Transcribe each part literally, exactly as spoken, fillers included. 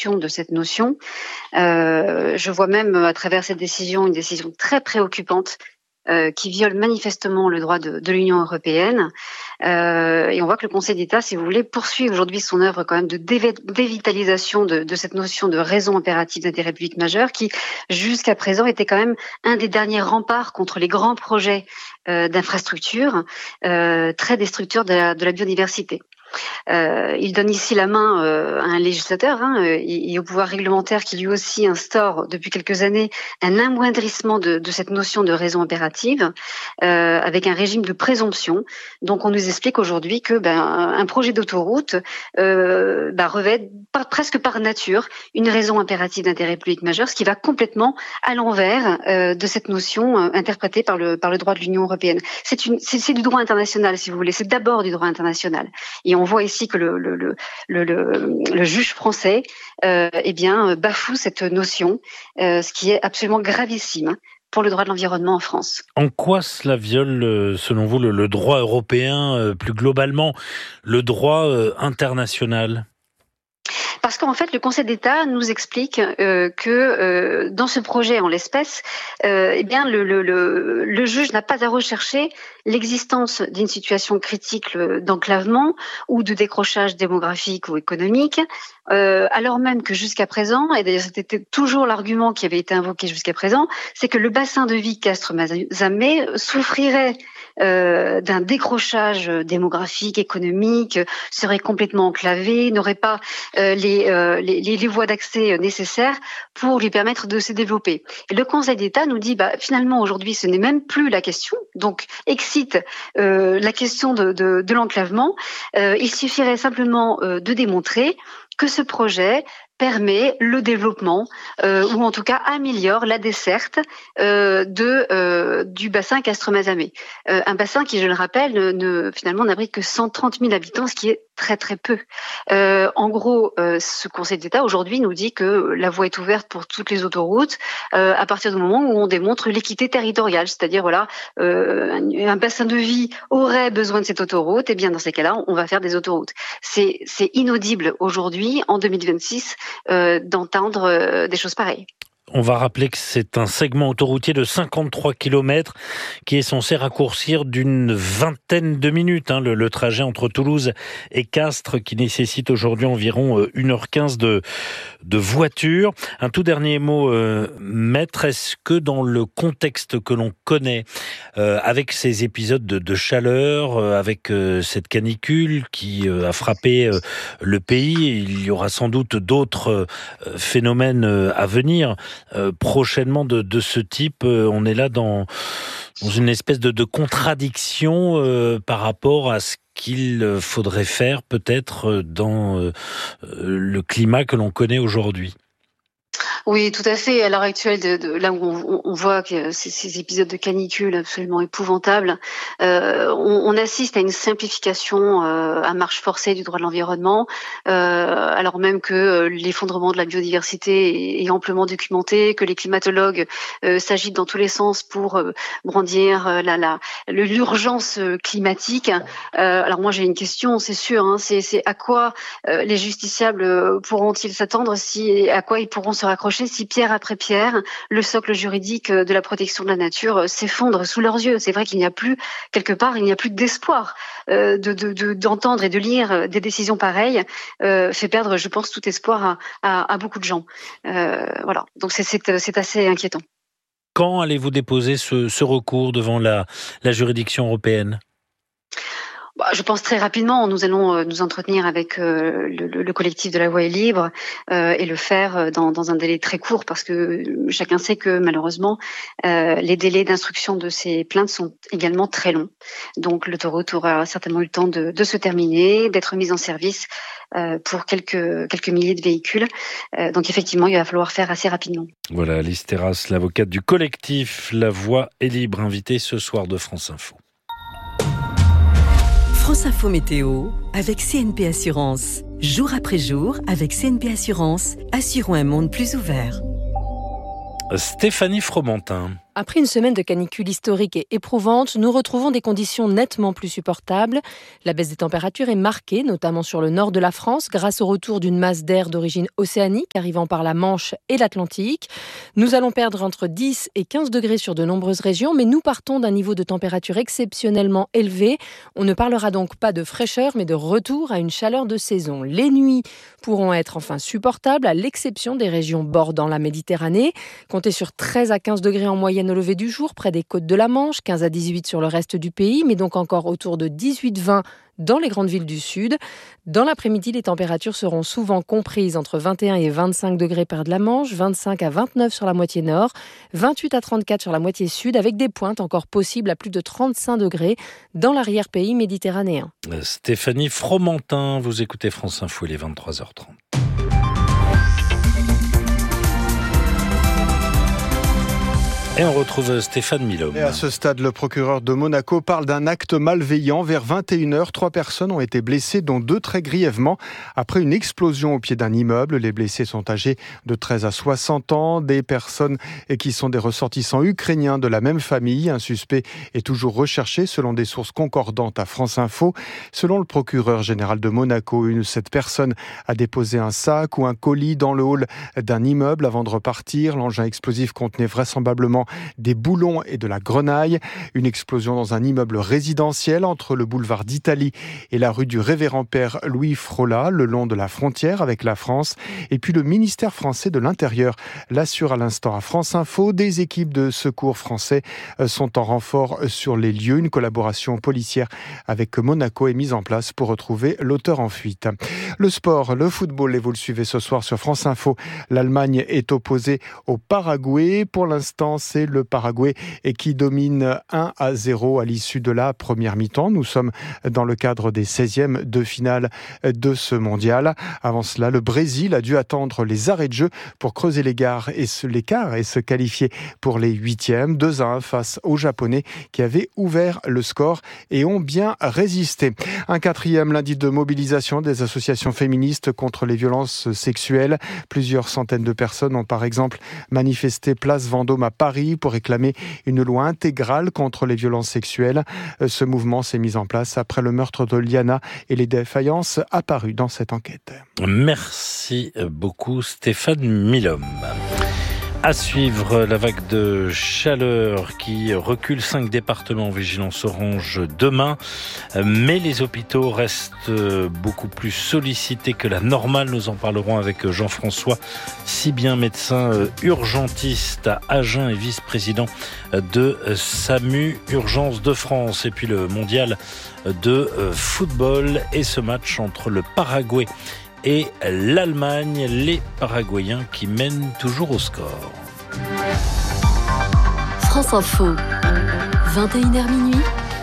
gestion de cette notion. Euh, je vois même à travers cette décision une décision très préoccupante Euh, qui viole manifestement le droit de, de l'Union européenne. Euh, et on voit que le Conseil d'État, si vous voulez, poursuit aujourd'hui son œuvre quand même de dév- dévitalisation de, de cette notion de raison impérative d'intérêt public majeur, qui jusqu'à présent était quand même un des derniers remparts contre les grands projets euh, d'infrastructures euh, très destructeurs de la, de la biodiversité. Euh, il donne ici la main euh, à un législateur hein, et, et au pouvoir réglementaire qui lui aussi instaure depuis quelques années un amoindrissement de, de cette notion de raison impérative euh, avec un régime de présomption. Donc on nous explique aujourd'hui que ben, un projet d'autoroute euh, ben, revêt par, presque par nature une raison impérative d'intérêt public majeur, ce qui va complètement à l'envers euh, de cette notion euh, interprétée par le, par le droit de l'Union européenne. C'est, une, c'est, c'est du droit international, si vous voulez. C'est d'abord du droit international. Et on On voit ici que le, le, le, le, le juge français euh, eh bien, bafoue cette notion, euh, ce qui est absolument gravissime pour le droit de l'environnement en France. En quoi cela viole, selon vous, le, le droit européen, plus globalement, le droit euh, international ? Parce qu'en fait, le Conseil d'État nous explique euh, que euh, dans ce projet, en l'espèce, euh, eh bien, le, le, le, le juge n'a pas à rechercher l'existence d'une situation critique d'enclavement ou de décrochage démographique ou économique, euh, alors même que jusqu'à présent, et d'ailleurs c'était toujours l'argument qui avait été invoqué jusqu'à présent, c'est que le bassin de vie Castres-Mazamet souffrirait Euh, d'un décrochage démographique, économique, serait complètement enclavé, n'aurait pas euh, les, euh, les, les voies d'accès nécessaires pour lui permettre de se développer. Et le Conseil d'État nous dit, bah, finalement, aujourd'hui, ce n'est même plus la question. Donc, excite euh, la question de, de, de l'enclavement. Euh, il suffirait simplement euh, de démontrer que ce projet permet le développement euh, ou en tout cas améliore la desserte euh, de euh, du bassin Castres-Mazamet. Euh, un bassin qui, je le rappelle, ne, ne finalement n'abrite que cent trente mille habitants, ce qui est très très peu. Euh, en gros, euh, ce Conseil d'État aujourd'hui nous dit que la voie est ouverte pour toutes les autoroutes euh, à partir du moment où on démontre l'équité territoriale, c'est-à-dire voilà, euh, un, un bassin de vie aurait besoin de cette autoroute, et bien dans ces cas-là, on va faire des autoroutes. C'est c'est inaudible aujourd'hui en deux mille vingt-six euh, d'entendre euh, des choses pareilles. On va rappeler que c'est un segment autoroutier de cinquante-trois kilomètres qui est censé raccourcir d'une vingtaine de minutes hein, le, le trajet entre Toulouse et Castres qui nécessite aujourd'hui environ une heure quinze de, de voiture. Un tout dernier mot, euh, maître, est-ce que dans le contexte que l'on connaît, euh, avec ces épisodes de, de chaleur, euh, avec euh, cette canicule qui euh, a frappé euh, le pays, il y aura sans doute d'autres euh, phénomènes euh, à venir, Euh, prochainement de, de ce type, euh, on est là dans, dans une espèce de, de contradiction euh, par rapport à ce qu'il faudrait faire peut-être dans euh, le climat que l'on connaît aujourd'hui. Oui, tout à fait. À l'heure actuelle, de, de, là où on, on voit que ces, ces épisodes de canicule absolument épouvantables, euh, on, on assiste à une simplification euh, à marche forcée du droit de l'environnement, euh, alors même que euh, l'effondrement de la biodiversité est, est amplement documenté, que les climatologues euh, s'agitent dans tous les sens pour euh, brandir euh, la, la, le, l'urgence climatique. Euh, alors moi, j'ai une question, c'est sûr, hein, c'est, c'est à quoi euh, les justiciables pourront-ils s'attendre, si à quoi ils pourront se raccrocher si pierre après pierre, le socle juridique de la protection de la nature s'effondre sous leurs yeux. C'est vrai qu'il n'y a plus, quelque part, il n'y a plus d'espoir euh, de, de, de, d'entendre et de lire des décisions pareilles, euh, fait perdre, je pense, tout espoir à, à, à beaucoup de gens. Euh, voilà, donc c'est, c'est, c'est assez inquiétant. Quand allez-vous déposer ce, ce recours devant la, la juridiction européenne ? Bah, je pense très rapidement. Nous allons euh, nous entretenir avec euh, le, le collectif de la voie est libre euh, et le faire dans, dans un délai très court parce que chacun sait que malheureusement euh, les délais d'instruction de ces plaintes sont également très longs. Donc l'autoroute aura certainement eu le temps de, de se terminer, d'être mise en service euh, pour quelques quelques milliers de véhicules. Euh, donc effectivement, il va falloir faire assez rapidement. Voilà, Alice Terrasse, l'avocate du collectif La Voie est libre, invitée ce soir de France Info. France Info Météo avec C N P Assurance. Jour après jour, avec C N P Assurance, assurons un monde plus ouvert. Stéphanie Fromentin. Après une semaine de canicule historique et éprouvante, nous retrouvons des conditions nettement plus supportables. La baisse des températures est marquée, notamment sur le nord de la France, grâce au retour d'une masse d'air d'origine océanique arrivant par la Manche et l'Atlantique. Nous allons perdre entre dix et quinze degrés sur de nombreuses régions, mais nous partons d'un niveau de température exceptionnellement élevé. On ne parlera donc pas de fraîcheur, mais de retour à une chaleur de saison. Les nuits pourront être enfin supportables, à l'exception des régions bordant la Méditerranée. Comptez sur treize à quinze degrés en moyenne au lever du jour, près des côtes de la Manche, quinze à dix-huit sur le reste du pays, mais donc encore autour de dix-huit à vingt dans les grandes villes du sud. Dans l'après-midi, les températures seront souvent comprises entre vingt et un et vingt-cinq degrés près de la Manche, vingt-cinq à vingt-neuf sur la moitié nord, vingt-huit à trente-quatre sur la moitié sud, avec des pointes encore possibles à plus de trente-cinq degrés dans l'arrière-pays méditerranéen. Stéphanie Fromentin, vous écoutez France Info, il est vingt-trois heures trente. Et on retrouve Stéphane Milhomme. Et à ce stade, le procureur de Monaco parle d'un acte malveillant. Vers vingt et une heures, trois personnes ont été blessées, dont deux très grièvement, après une explosion au pied d'un immeuble. Les blessés sont âgés de treize à soixante ans, des personnes qui sont des ressortissants ukrainiens de la même famille. Un suspect est toujours recherché selon des sources concordantes à France Info. Selon le procureur général de Monaco, une, cette personne a déposé un sac ou un colis dans le hall d'un immeuble avant de repartir. L'engin explosif contenait vraisemblablement des boulons et de la grenaille. Une explosion dans un immeuble résidentiel entre le boulevard d'Italie et la rue du Révérend-Père Louis Frola, le long de la frontière avec la France. Et puis le ministère français de l'Intérieur l'assure à l'instant à France Info. Des équipes de secours français sont en renfort sur les lieux. Une collaboration policière avec Monaco est mise en place pour retrouver l'auteur en fuite. Le sport, le football, et vous le suivez ce soir sur France Info. L'Allemagne est opposée au Paraguay. Pour l'instant, c'est le Paraguay qui domine un à zéro à l'issue de la première mi-temps. Nous sommes dans le cadre des seizièmes de finale de ce mondial. Avant cela, le Brésil a dû attendre les arrêts de jeu pour creuser l'écart et se, l'écart et se qualifier pour les huitièmes. deux à un face aux Japonais qui avaient ouvert le score et ont bien résisté. Un quatrième lundi de mobilisation des associations féministes contre les violences sexuelles. Plusieurs centaines de personnes ont par exemple manifesté place Vendôme à Paris pour réclamer une loi intégrale contre les violences sexuelles. Ce mouvement s'est mis en place après le meurtre de Liana et les défaillances apparues dans cette enquête. Merci beaucoup Stéphane Milhomme. À suivre, la vague de chaleur qui recule cinq départements en vigilance orange demain. Mais les hôpitaux restent beaucoup plus sollicités que la normale. Nous en parlerons avec Jean-François Sibien, médecin urgentiste à Agen et vice-président de SAMU Urgence de France. Et puis le mondial de football et ce match entre le Paraguay et l'Allemagne, les Paraguayens qui mènent toujours au score. France Info, vingt et une heures minuit,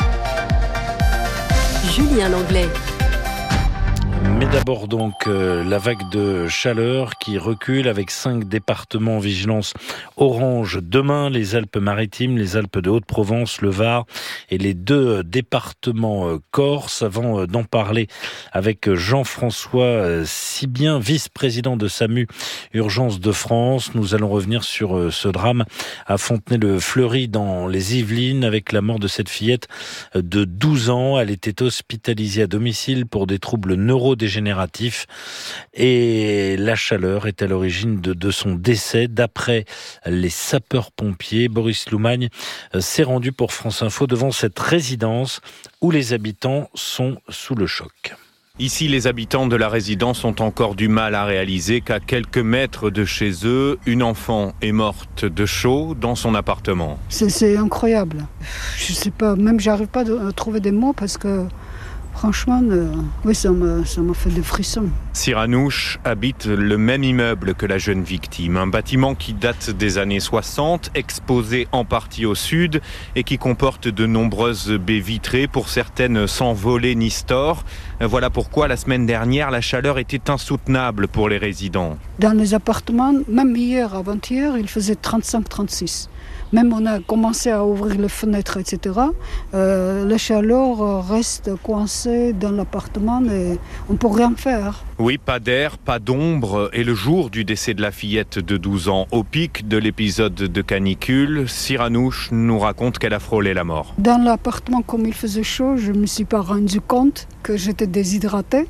Julien Langlais. Mais d'abord donc euh, la vague de chaleur qui recule avec cinq départements en vigilance orange demain, les Alpes-Maritimes, les Alpes de Haute-Provence, le Var et les deux départements euh, corse. Avant euh, d'en parler avec Jean-François euh, Sibien, vice-président de SAMU Urgence de France, nous allons revenir sur euh, ce drame à Fontenay-le-Fleury dans les Yvelines avec la mort de cette fillette euh, de douze ans. Elle était hospitalisée à domicile pour des troubles neuro dégénératif et la chaleur est à l'origine de, de son décès. D'après les sapeurs-pompiers, Boris Loumagne s'est rendu pour France Info devant cette résidence où les habitants sont sous le choc. Ici, les habitants de la résidence ont encore du mal à réaliser qu'à quelques mètres de chez eux, une enfant est morte de chaud dans son appartement. C'est, c'est incroyable. Je sais pas, même j'arrive pas à trouver des mots parce que franchement, euh, oui, ça m'a, ça m'a fait des frissons. Siranouche habite le même immeuble que la jeune victime. Un bâtiment qui date des années soixante, exposé en partie au sud et qui comporte de nombreuses baies vitrées, pour certaines sans volet ni store. Voilà pourquoi la semaine dernière, la chaleur était insoutenable pour les résidents. Dans les appartements, même hier, avant-hier, il faisait trente-cinq trente-six. Même on a commencé à ouvrir les fenêtres, et cetera. Euh, la chaleur reste coincée dans l'appartement et on ne peut rien faire. Oui, Oui, pas d'air, pas d'ombre. Et le jour du décès de la fillette de douze ans, au pic de l'épisode de canicule, Cyranouche nous raconte qu'elle a frôlé la mort. Dans l'appartement, comme il faisait chaud, je ne me suis pas rendu compte que j'étais déshydratée.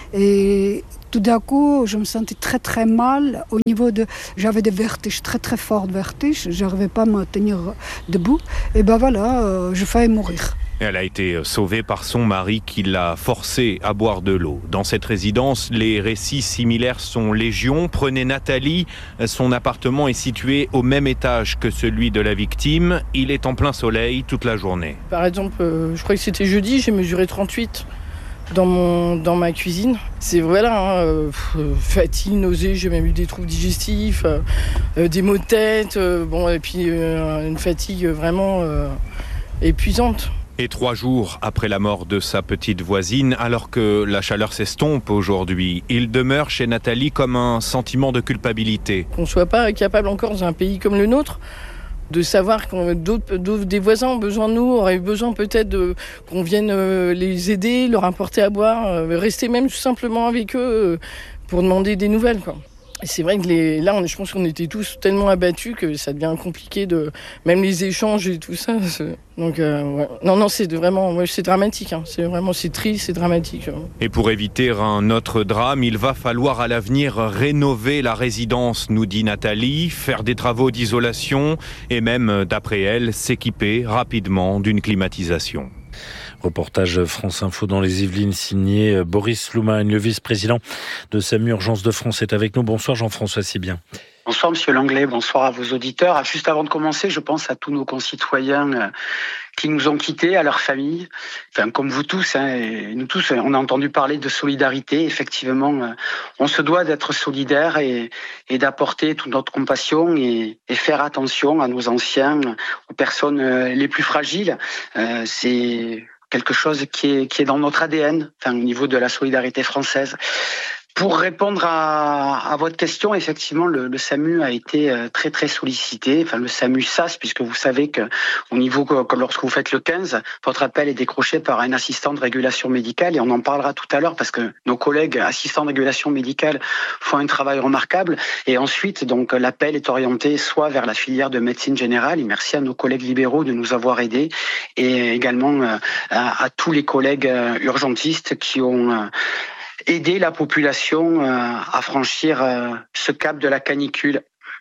Et tout d'un coup, je me sentais très très mal. Au niveau de, j'avais des vertiges, très très forts vertiges. Je n'arrivais pas à me tenir debout. Et ben voilà, euh, j'ai failli mourir. Elle a été sauvée par son mari qui l'a forcée à boire de l'eau. Dans cette résidence, les récits similaires sont légion. Prenez Nathalie, son appartement est situé au même étage que celui de la victime. Il est en plein soleil toute la journée. Par exemple, euh, je crois que c'était jeudi, j'ai mesuré trente-huit dans, mon, dans ma cuisine. C'est voilà, hein, euh, fatigue, nausée, j'ai même eu des troubles digestifs, euh, des maux de tête, euh, bon, et puis euh, une fatigue vraiment euh, épuisante. Et trois jours après la mort de sa petite voisine, alors que la chaleur s'estompe aujourd'hui, il demeure chez Nathalie comme un sentiment de culpabilité. Qu'on ne soit pas capable encore dans un pays comme le nôtre de savoir que d'autres, d'autres, des voisins ont besoin de nous, auraient besoin peut-être de, qu'on vienne les aider, leur apporter à boire, rester même tout simplement avec eux pour demander des nouvelles, quoi. Et c'est vrai que les, là, on, je pense qu'on était tous tellement abattus que ça devient compliqué, de, même les échanges et tout ça. C'est, donc, euh, ouais. Non, non, c'est vraiment, ouais, c'est dramatique. Hein. C'est vraiment, c'est triste, c'est dramatique. Et pour éviter un autre drame, il va falloir à l'avenir rénover la résidence, nous dit Nathalie, faire des travaux d'isolation et même, d'après elle, s'équiper rapidement d'une climatisation. Reportage France Info dans les Yvelines signé Boris Loumagne, le vice-président de SAMU Urgence de France est avec nous. Bonsoir Jean-François Sibien. Bonsoir Monsieur Langlais, bonsoir à vos auditeurs. Juste avant de commencer, je pense à tous nos concitoyens qui nous ont quittés, à leurs familles, enfin comme vous tous, hein, et nous tous, on a entendu parler de solidarité. Effectivement, on se doit d'être solidaires et, et d'apporter toute notre compassion et, et faire attention à nos anciens, aux personnes les plus fragiles. Euh, c'est quelque chose qui est, qui est dans notre A D N, enfin, au niveau de la solidarité française. Pour répondre à, à votre question, effectivement, le, le SAMU a été très très sollicité. Enfin, le SAMU S A S, puisque vous savez que au niveau, comme lorsque vous faites le quinze, votre appel est décroché par un assistant de régulation médicale, et on en parlera tout à l'heure parce que nos collègues assistants de régulation médicale font un travail remarquable. Et ensuite, donc, l'appel est orienté soit vers la filière de médecine générale, et merci à nos collègues libéraux de nous avoir aidés, et également euh, à, à tous les collègues euh, urgentistes qui ont euh, aider la population à franchir ce cap de la canicule.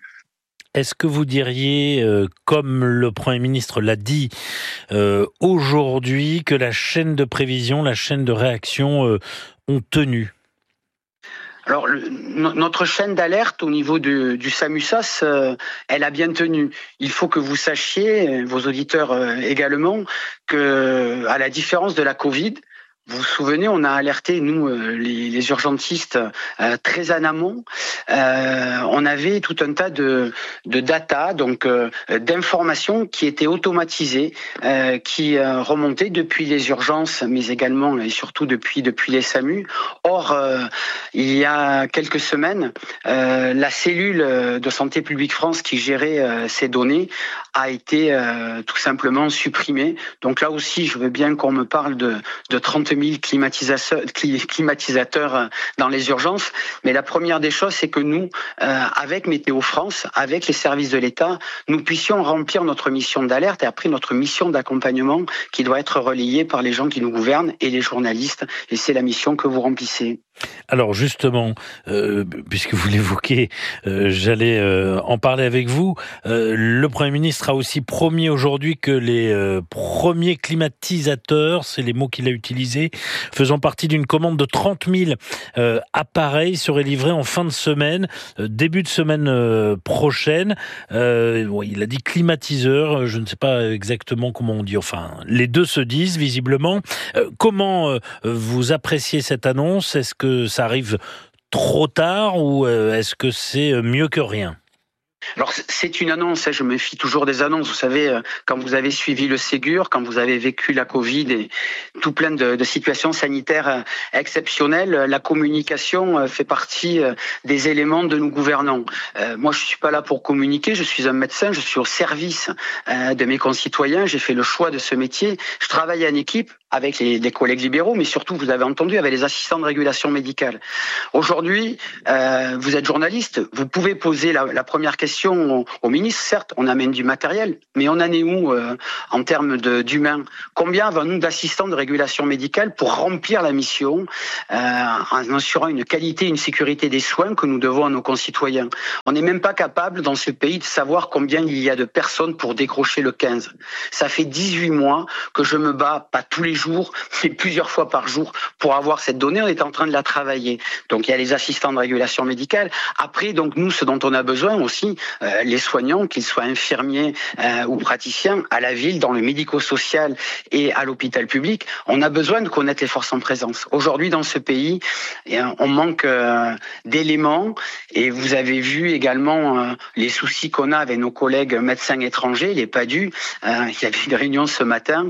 Est-ce que vous diriez, euh, comme le Premier ministre l'a dit euh, aujourd'hui, que la chaîne de prévision, la chaîne de réaction euh, ont tenu ? Alors, le, notre chaîne d'alerte au niveau du, du SAMU S A S, euh, elle a bien tenu. Il faut que vous sachiez, vos auditeurs euh, également, que à la différence de la Covid, vous vous souvenez, on a alerté, nous, les, les urgentistes, euh, très en amont. Euh, on avait tout un tas de, de data, donc euh, d'informations qui étaient automatisées, euh, qui euh, remontaient depuis les urgences, mais également et surtout depuis depuis les SAMU. Or, euh, il y a quelques semaines, euh, la cellule de Santé publique France qui gérait euh, ces données a été euh, tout simplement supprimée. Donc là aussi, je veux bien qu'on me parle de, de trente mille climatisateurs, climatisateurs dans les urgences. Mais la première des choses, c'est que nous, euh, avec Météo France, avec les services de l'État, nous puissions remplir notre mission d'alerte et après notre mission d'accompagnement qui doit être relayée par les gens qui nous gouvernent et les journalistes. Et c'est la mission que vous remplissez. Alors justement, euh, puisque vous l'évoquez, euh, j'allais euh, en parler avec vous. Euh, le Premier ministre a aussi promis aujourd'hui que les euh, premiers climatisateurs, c'est les mots qu'il a utilisés, faisant partie d'une commande de trente mille euh, appareils, seraient livrés en fin de semaine, euh, début de semaine euh, prochaine. Euh, bon, il a dit climatiseur, je ne sais pas exactement comment on dit, enfin les deux se disent visiblement. Euh, comment euh, vous appréciez cette annonce ? Est-ce que ça arrive trop tard ou est-ce que c'est mieux que rien ? Alors c'est une annonce, je me méfie toujours des annonces. Vous savez, quand vous avez suivi le Ségur, quand vous avez vécu la Covid et tout plein de, de situations sanitaires exceptionnelles, la communication fait partie des éléments de nos gouvernants. Euh, moi, je suis pas là pour communiquer, je suis un médecin, je suis au service euh, de mes concitoyens, j'ai fait le choix de ce métier. Je travaille en équipe avec les, les collègues libéraux, mais surtout, vous avez entendu, avec les assistants de régulation médicale. Aujourd'hui, euh, vous êtes journaliste, vous pouvez poser la, la première question au, au ministre. Certes, on amène du matériel, mais on en est où euh, en termes de, d'humains? Combien avons-nous d'assistants de régulation médicale pour remplir la mission euh, en assurant une qualité, une sécurité des soins que nous devons à nos concitoyens? On n'est même pas capable, dans ce pays, de savoir combien il y a de personnes pour décrocher le quinze. Ça fait dix-huit mois que je me bats, pas tous les jours, jours, mais plusieurs fois par jour pour avoir cette donnée. On est en train de la travailler. Donc il y a les assistants de régulation médicale. Après, donc nous, ce dont on a besoin aussi, euh, les soignants, qu'ils soient infirmiers euh, ou praticiens, à la ville, dans le médico-social et à l'hôpital public, on a besoin de connaître les forces en présence. Aujourd'hui, dans ce pays, on manque euh, d'éléments et vous avez vu également euh, les soucis qu'on a avec nos collègues médecins étrangers, les P A D U. Euh, il y avait une réunion ce matin.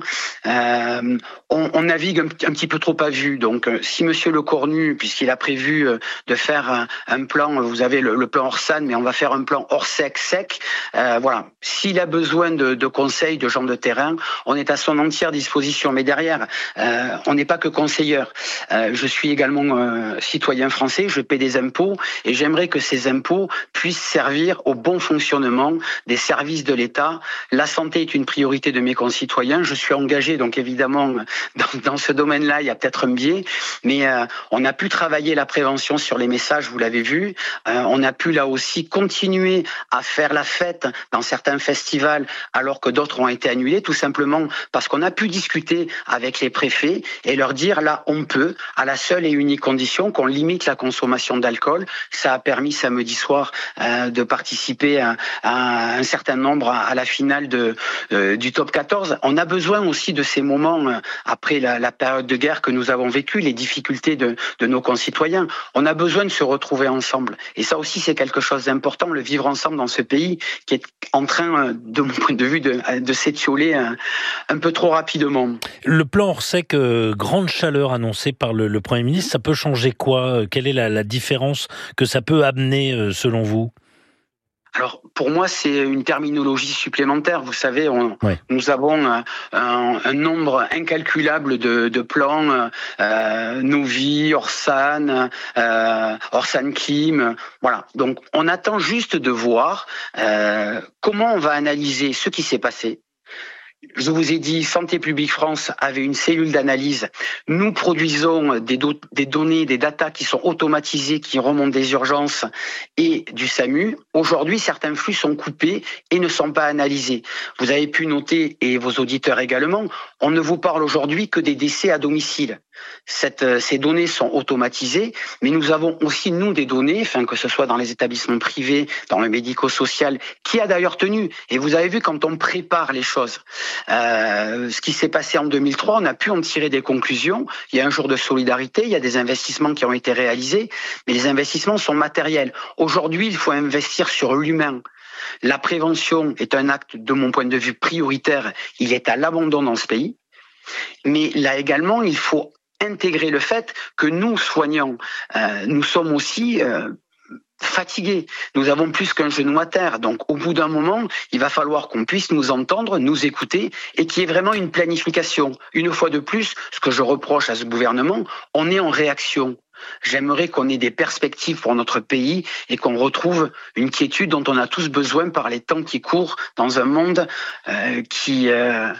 Euh, On, on navigue un, un petit peu trop à vue. Donc, euh, si Monsieur Lecornu, puisqu'il a prévu euh, de faire un, un plan, vous avez le, le plan Orsan, mais on va faire un plan hors sec, sec. Euh, voilà. S'il a besoin de, de conseils, de gens de terrain, on est à son entière disposition. Mais derrière, euh, on n'est pas que conseilleur. Euh, je suis également euh, citoyen français. Je paie des impôts et j'aimerais que ces impôts puissent servir au bon fonctionnement des services de l'État. La santé est une priorité de mes concitoyens. Je suis engagé, donc évidemment. Dans, dans ce domaine-là, il y a peut-être un biais, mais euh, on a pu travailler la prévention sur les messages, vous l'avez vu. Euh, on a pu là aussi continuer à faire la fête dans certains festivals, alors que d'autres ont été annulés, tout simplement parce qu'on a pu discuter avec les préfets et leur dire là, on peut, à la seule et unique condition qu'on limite la consommation d'alcool. Ça a permis samedi soir euh, de participer à, à un certain nombre à, à la finale de, euh, du top quatorze. On a besoin aussi de ces moments euh, après la, la période de guerre que nous avons vécue, les difficultés de, de nos concitoyens. On a besoin de se retrouver ensemble. Et ça aussi, c'est quelque chose d'important, le vivre ensemble dans ce pays qui est en train, de mon point de vue, de, de s'étioler un, un peu trop rapidement. Le plan Orsec, euh, grande chaleur annoncée par le, le Premier ministre, ça peut changer quoi? Quelle est la, la différence que ça peut amener, euh, selon vous? Alors, pour moi, c'est une terminologie supplémentaire. Vous savez, on, ouais. nous avons un, un nombre incalculable de, de plans, euh, Novi, Orsan, euh, Orsan Kim. Voilà. Donc, on attend juste de voir euh, comment on va analyser ce qui s'est passé. Je vous ai dit, Santé publique France avait une cellule d'analyse. Nous produisons des, do- des données, des datas qui sont automatisées, qui remontent des urgences et du SAMU. Aujourd'hui, certains flux sont coupés et ne sont pas analysés. Vous avez pu noter, et vos auditeurs également, on ne vous parle aujourd'hui que des décès à domicile. Cette, ces données sont automatisées, mais nous avons aussi, nous, des données, enfin, que ce soit dans les établissements privés, dans le médico-social, qui a d'ailleurs tenu. Et vous avez vu, quand on prépare les choses, euh, ce qui s'est passé en deux mille trois, on a pu en tirer des conclusions. Il y a un jour de solidarité, il y a des investissements qui ont été réalisés, mais les investissements sont matériels. Aujourd'hui, il faut investir sur l'humain. La prévention est un acte, de mon point de vue, prioritaire. Il est à l'abandon dans ce pays. Mais là également, il faut intégrer le fait que nous, soignants, euh, nous sommes aussi euh, fatigués. Nous avons plus qu'un genou à terre. Donc, au bout d'un moment, il va falloir qu'on puisse nous entendre, nous écouter et qu'il y ait vraiment une planification. Une fois de plus, ce que je reproche à ce gouvernement, on est en réaction. J'aimerais qu'on ait des perspectives pour notre pays et qu'on retrouve une quiétude dont on a tous besoin par les temps qui courent dans un monde euh, qui... Euh,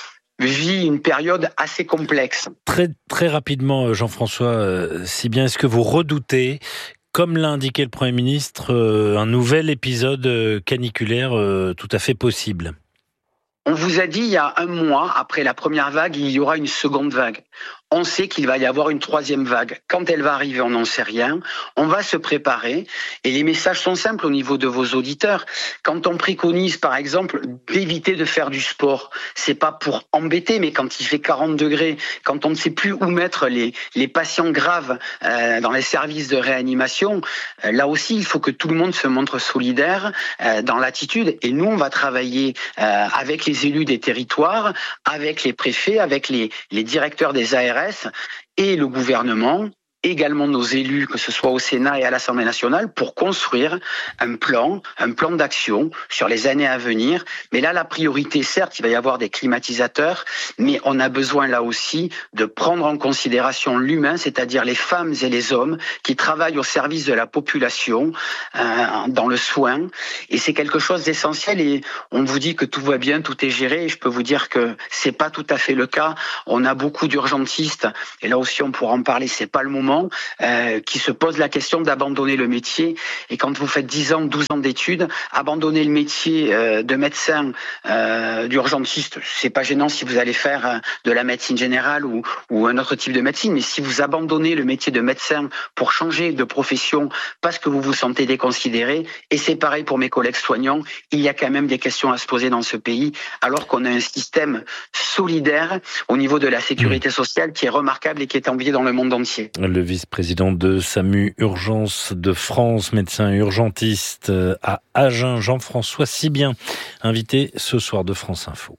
vit une période assez complexe. Très, très rapidement, Jean-François, euh, si bien est-ce que vous redoutez, comme l'a indiqué le Premier ministre, euh, un nouvel épisode euh, caniculaire euh, tout à fait possible? On vous a dit il y a un mois, après la première vague, il y aura une seconde vague. On sait qu'il va y avoir une troisième vague. Quand elle va arriver, on n'en sait rien. On va se préparer et les messages sont simples au niveau de vos auditeurs. Quand on préconise, par exemple, d'éviter de faire du sport, c'est pas pour embêter, mais quand il fait quarante degrés, quand on ne sait plus où mettre les, les patients graves euh, dans les services de réanimation, euh, là aussi, il faut que tout le monde se montre solidaire euh, dans l'attitude. Et nous, on va travailler euh, avec les élus des territoires, avec les préfets, avec les, les directeurs des A R S et le gouvernement également nos élus, que ce soit au Sénat et à l'Assemblée nationale, pour construire un plan, un plan d'action sur les années à venir. Mais là, la priorité, certes, il va y avoir des climatisateurs, mais on a besoin là aussi de prendre en considération l'humain, c'est-à-dire les femmes et les hommes qui travaillent au service de la population, euh, dans le soin. Et c'est quelque chose d'essentiel. Et on vous dit que tout va bien, tout est géré. Et je peux vous dire que c'est pas tout à fait le cas. On a beaucoup d'urgentistes, et là aussi on pourra en parler, c'est pas le moment. Euh, qui se pose la question d'abandonner le métier. Et quand vous faites dix ans, douze ans d'études, abandonner le métier euh, de médecin, euh, d'urgentiste, c'est pas gênant si vous allez faire euh, de la médecine générale ou, ou un autre type de médecine, mais si vous abandonnez le métier de médecin pour changer de profession parce que vous vous sentez déconsidéré, et c'est pareil pour mes collègues soignants, il y a quand même des questions à se poser dans ce pays, alors qu'on a un système solidaire au niveau de la sécurité sociale qui est remarquable et qui est envié dans le monde entier. Le vice-président de SAMU Urgence de France, médecin urgentiste à Agen, Jean-François Sibien, invité ce soir de France Info.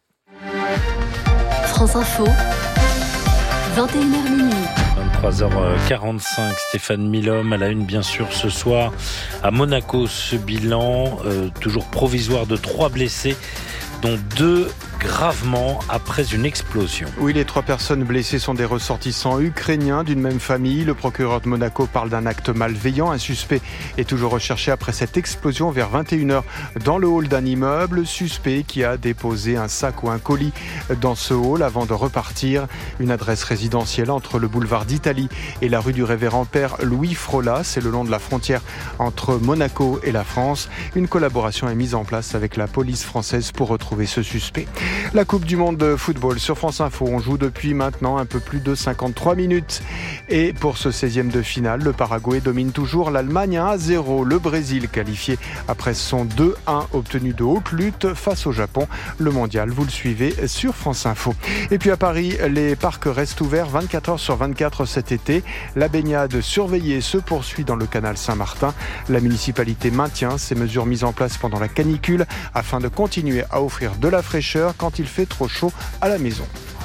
France Info, vingt et une heures minuit. vingt-trois heures quarante-cinq, Stéphane Milhomme à la une bien sûr ce soir. À Monaco, ce bilan euh, toujours provisoire de trois blessés, dont deux gravement après une explosion. Oui, les trois personnes blessées sont des ressortissants ukrainiens d'une même famille. Le procureur de Monaco parle d'un acte malveillant. Un suspect est toujours recherché après cette explosion vers vingt et une heures dans le hall d'un immeuble. Suspect qui a déposé un sac ou un colis dans ce hall avant de repartir. Une adresse résidentielle entre le boulevard d'Italie et la rue du Révérend Père Louis Frola. C'est le long de la frontière entre Monaco et la France. Une collaboration est mise en place avec la police française pour retrouver ce suspect. La Coupe du Monde de football sur France Info. On joue depuis maintenant un peu plus de cinquante-trois minutes. Et pour ce seizième de finale, le Paraguay domine toujours l'Allemagne un à zéro. Le Brésil qualifié après son deux un obtenu de haute lutte face au Japon. Le mondial, vous le suivez sur France Info. Et puis à Paris, les parcs restent ouverts vingt-quatre heures sur vingt-quatre cet été. La baignade surveillée se poursuit dans le canal Saint-Martin. La municipalité maintient ces mesures mises en place pendant la canicule afin de continuer à offrir de la fraîcheur quand il fait trop chaud à la maison.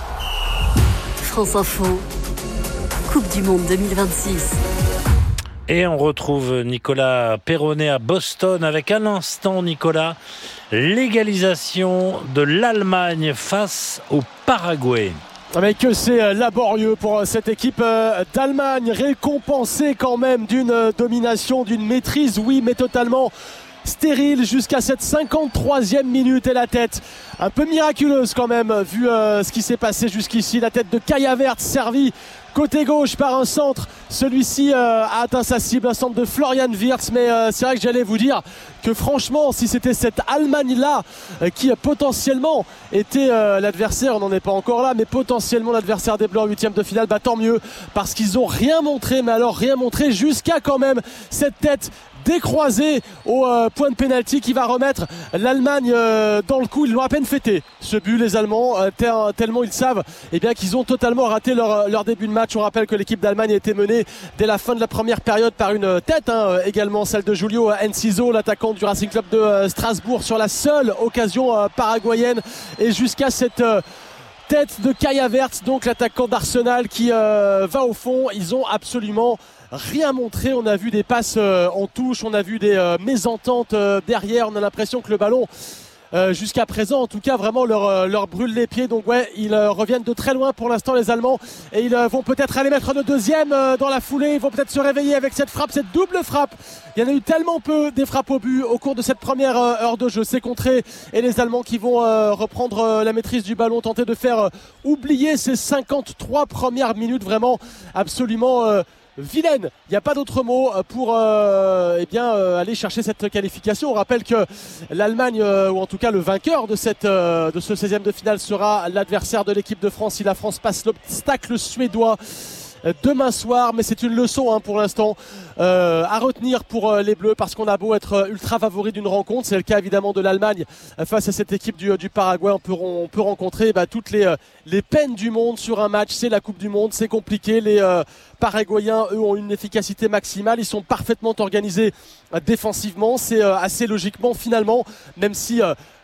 France Info, Coupe du Monde deux mille vingt-six. Et on retrouve Nicolas Perronnet à Boston avec à l'instant, Nicolas, l'égalisation de l'Allemagne face au Paraguay. Mais que c'est laborieux pour cette équipe d'Allemagne, récompensée quand même d'une domination, d'une maîtrise, oui, mais totalement stérile jusqu'à cette cinquante-troisième minute, et la tête un peu miraculeuse quand même vu euh, ce qui s'est passé jusqu'ici. La tête de Kai Havertz servie côté gauche par un centre. Celui-ci euh, a atteint sa cible, un centre de Florian Wirtz. Mais euh, c'est vrai que j'allais vous dire que franchement, si c'était cette Allemagne-là euh, qui euh, potentiellement était euh, l'adversaire, on n'en est pas encore là, mais potentiellement l'adversaire des Bleus en huitième de finale, bah tant mieux, parce qu'ils ont rien montré, mais alors rien montré jusqu'à quand même cette tête décroisé au euh, point de pénalty qui va remettre l'Allemagne euh, dans le coup. Ils l'ont à peine fêté ce but, les Allemands, euh, te- tellement ils savent eh bien, qu'ils ont totalement raté leur, leur début de match. On rappelle que l'équipe d'Allemagne a été menée dès la fin de la première période par une tête, hein, également celle de Julio Enciso, l'attaquant du Racing Club de euh, Strasbourg, sur la seule occasion euh, paraguayenne, et jusqu'à cette euh, tête de Kai Havertz, donc l'attaquant d'Arsenal, qui euh, va au fond. Ils ont absolument rien montré. On a vu des passes euh, en touche, on a vu des euh, mésententes euh, derrière. On a l'impression que le ballon, euh, jusqu'à présent en tout cas, vraiment leur, euh, leur brûle les pieds. Donc ouais, ils euh, reviennent de très loin pour l'instant, les Allemands, et ils euh, vont peut-être aller mettre le deuxième euh, dans la foulée. Ils vont peut-être se réveiller avec cette frappe, cette double frappe. Il y en a eu tellement peu des frappes au but au cours de cette première euh, heure de jeu. C'est contré, et les Allemands qui vont euh, reprendre euh, la maîtrise du ballon, tenter de faire euh, oublier ces cinquante-trois premières minutes vraiment absolument euh, vilaine, il n'y a pas d'autre mot pour euh, eh bien, euh, aller chercher cette qualification. On rappelle que l'Allemagne, euh, ou en tout cas le vainqueur de, cette, euh, de ce seizième de finale, sera l'adversaire de l'équipe de France si la France passe l'obstacle suédois demain soir. Mais c'est une leçon hein, pour l'instant euh, à retenir pour euh, les Bleus, parce qu'on a beau être ultra favori d'une rencontre, c'est le cas évidemment de l'Allemagne euh, face à cette équipe du, du Paraguay. On peut, on peut rencontrer bah, toutes les, euh, les peines du monde sur un match. C'est la Coupe du Monde, c'est compliqué. Les euh, Paraguayens, eux, ont une efficacité maximale. Ils sont parfaitement organisés euh, défensivement. C'est euh, assez logiquement finalement, même si euh,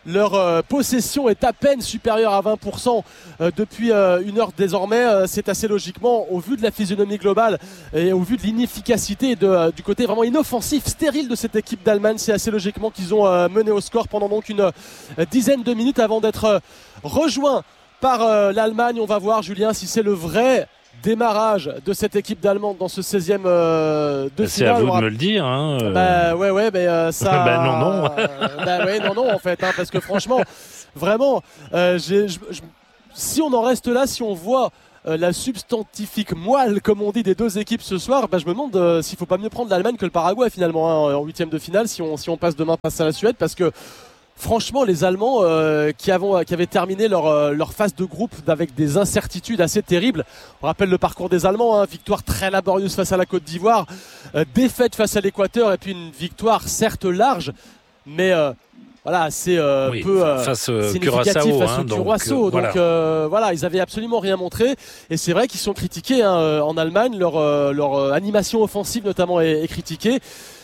Leur euh, possession est à peine supérieure à vingt pour cent euh, depuis euh, une heure désormais. Euh, c'est assez logiquement, au vu de la physionomie globale et au vu de l'inefficacité de, euh, du côté vraiment inoffensif, stérile de cette équipe d'Allemagne, c'est assez logiquement qu'ils ont euh, mené au score pendant donc une euh, dizaine de minutes avant d'être euh, rejoints par euh, l'Allemagne. On va voir, Julien, si c'est le vrai démarrage de cette équipe d'Allemande dans ce seizième euh, de c'est finale. à vous aura... de me le dire. Hein, euh... Bah ouais, ouais, mais euh, ça. bah non, non. euh, bah ouais, non, non, en fait, hein, parce que franchement, vraiment, euh, j'ai, je, je, si on en reste là, si on voit euh, la substantifique moelle, comme on dit, des deux équipes ce soir, bah, je me demande euh, s'il faut pas mieux prendre l'Allemagne que le Paraguay finalement hein, en huitième de finale, si on si on passe demain face à la Suède, parce que. Franchement, les Allemands euh, qui, avons, qui avaient terminé leur, euh, leur phase de groupe avec des incertitudes assez terribles. On rappelle le parcours des Allemands, hein, victoire très laborieuse face à la Côte d'Ivoire, euh, défaite face à l'Équateur et puis une victoire certes large, mais euh, voilà, c'est euh, oui, peu euh, face euh, significatif Curaçao, face hein, au donc, Curaçao. euh, voilà. Donc euh, voilà, ils avaient absolument rien montré et c'est vrai qu'ils sont critiqués hein, en Allemagne. Leur, euh, leur euh, animation offensive notamment est, est critiquée.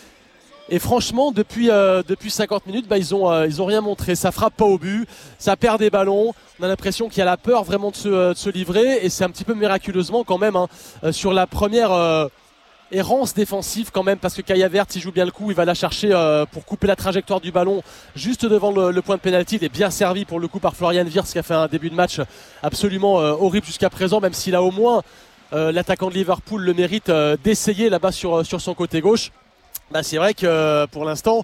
Et franchement, depuis, euh, depuis cinquante minutes, bah, ils ont, euh, ils ont rien montré. Ça frappe pas au but, ça perd des ballons. On a l'impression qu'il y a la peur vraiment de se, euh, de se livrer. Et c'est un petit peu miraculeusement quand même hein, euh, sur la première euh, errance défensive quand même. Parce que Kai Havertz, il joue bien le coup. Il va la chercher euh, pour couper la trajectoire du ballon juste devant le, le point de pénalty. Il est bien servi pour le coup par Florian Wirtz qui a fait un début de match absolument euh, horrible jusqu'à présent. Même s'il a au moins euh, l'attaquant de Liverpool le mérite euh, d'essayer là-bas sur, sur son côté gauche. Bah c'est vrai que pour l'instant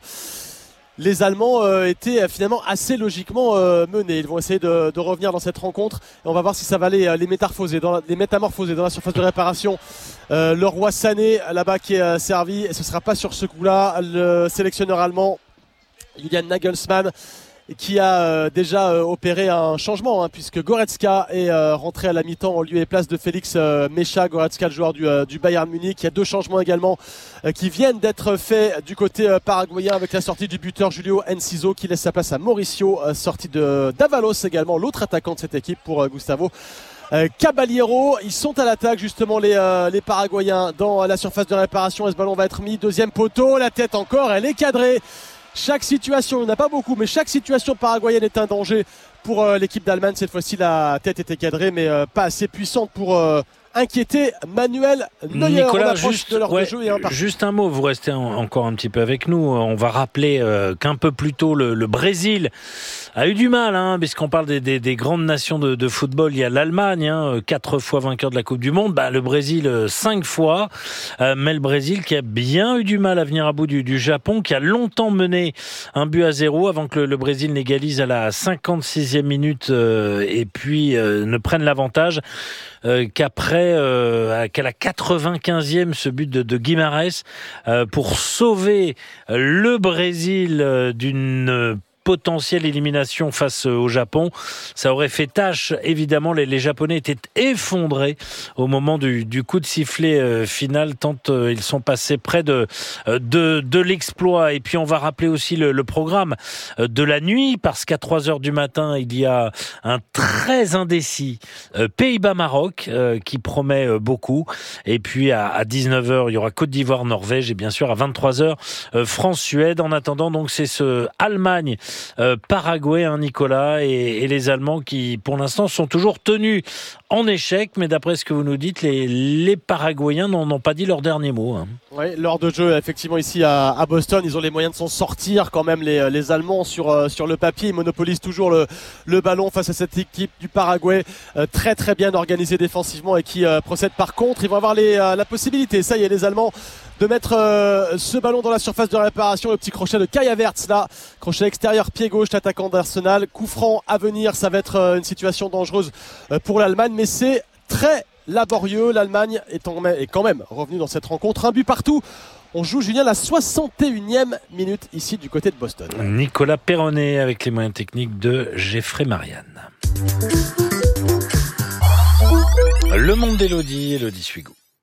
les Allemands euh, étaient finalement assez logiquement euh, menés. Ils vont essayer de, de revenir dans cette rencontre et on va voir si ça va les, les métamorphoser dans la, les métamorphoser dans la surface de réparation. Euh, le roi Sané là-bas qui est euh, servi et ce sera pas sur ce coup-là le sélectionneur allemand Julian Nagelsmann qui a euh, déjà euh, opéré un changement hein, puisque Goretzka est euh, rentré à la mi-temps en lieu et place de Félix euh, Mecha. Goretzka, le joueur du, euh, du Bayern Munich. Il y a deux changements également euh, qui viennent d'être faits du côté euh, paraguayen avec la sortie du buteur Julio Enciso qui laisse sa place à Mauricio, euh, sortie de Davalos également, l'autre attaquant de cette équipe pour euh, Gustavo Euh, Caballero. Ils sont à l'attaque justement les, euh, les Paraguayens dans la surface de réparation et ce ballon va être mis deuxième poteau, la tête encore, elle est cadrée. Chaque situation, il n'y en a pas beaucoup, mais chaque situation paraguayenne est un danger pour euh, l'équipe d'Allemagne. Cette fois-ci, la tête était cadrée, mais euh, pas assez puissante pour euh, inquiéter Manuel Neuer. Nicolas, juste, de leur ouais, de jeu et un juste un mot, vous restez en, encore un petit peu avec nous. On va rappeler euh, qu'un peu plus tôt, le, le Brésil a eu du mal, hein, puisqu'on parle des, des, des grandes nations de, de football. Il y a l'Allemagne, hein, quatre fois vainqueur de la Coupe du Monde. Bah, le Brésil, cinq fois. Euh, mais le Brésil qui a bien eu du mal à venir à bout du, du Japon, qui a longtemps mené un but à zéro avant que le, le Brésil n'égalise à la cinquante-sixième minute euh, et puis euh, ne prenne l'avantage. Euh, qu'après, euh, qu'à la quatre-vingt-quinzième, ce but de, de Guimarães euh, pour sauver le Brésil euh, d'une euh, potentielle élimination face au Japon. Ça aurait fait tâche, évidemment, les, les Japonais étaient effondrés au moment du, du coup de sifflet euh, final, tant euh, ils sont passés près de, de, de l'exploit. Et puis on va rappeler aussi le, le programme de la nuit, parce qu'à trois heures du matin, il y a un très indécis euh, Pays-Bas-Maroc euh, qui promet euh, beaucoup. Et puis à, à dix-neuf heures, il y aura Côte d'Ivoire-Norvège et bien sûr à vingt-trois heures, euh, France-Suède. En attendant, donc c'est ce Allemagne Euh, Paraguay, hein, Nicolas, et, et les Allemands qui, pour l'instant, sont toujours tenus en échec. Mais d'après ce que vous nous dites, les, les Paraguayens n'en ont pas dit leur dernier mot. Hein. Oui, l'heure de jeu, effectivement, ici à, à Boston, ils ont les moyens de s'en sortir quand même, les, les Allemands, sur, euh, sur le papier. Ils monopolisent toujours le, le ballon face à cette équipe du Paraguay, euh, très très bien organisée défensivement et qui euh, procède par contre. Ils vont avoir les, euh, la possibilité, ça y est, les Allemands, de mettre euh, ce ballon dans la surface de réparation. Le petit crochet de Kai Havertz là, crochet extérieur pied gauche, l'attaquant d'Arsenal. Coup franc à venir, ça va être euh, une situation dangereuse euh, pour l'Allemagne, mais c'est très laborieux. L'Allemagne est, en, est quand même revenue dans cette rencontre, un but partout. On joue, Julien, la soixante et unième minute ici du côté de Boston. Nicolas Perronnet avec les moyens techniques de Geoffrey Marianne. Le monde d'Élodie, Élodie Suigou.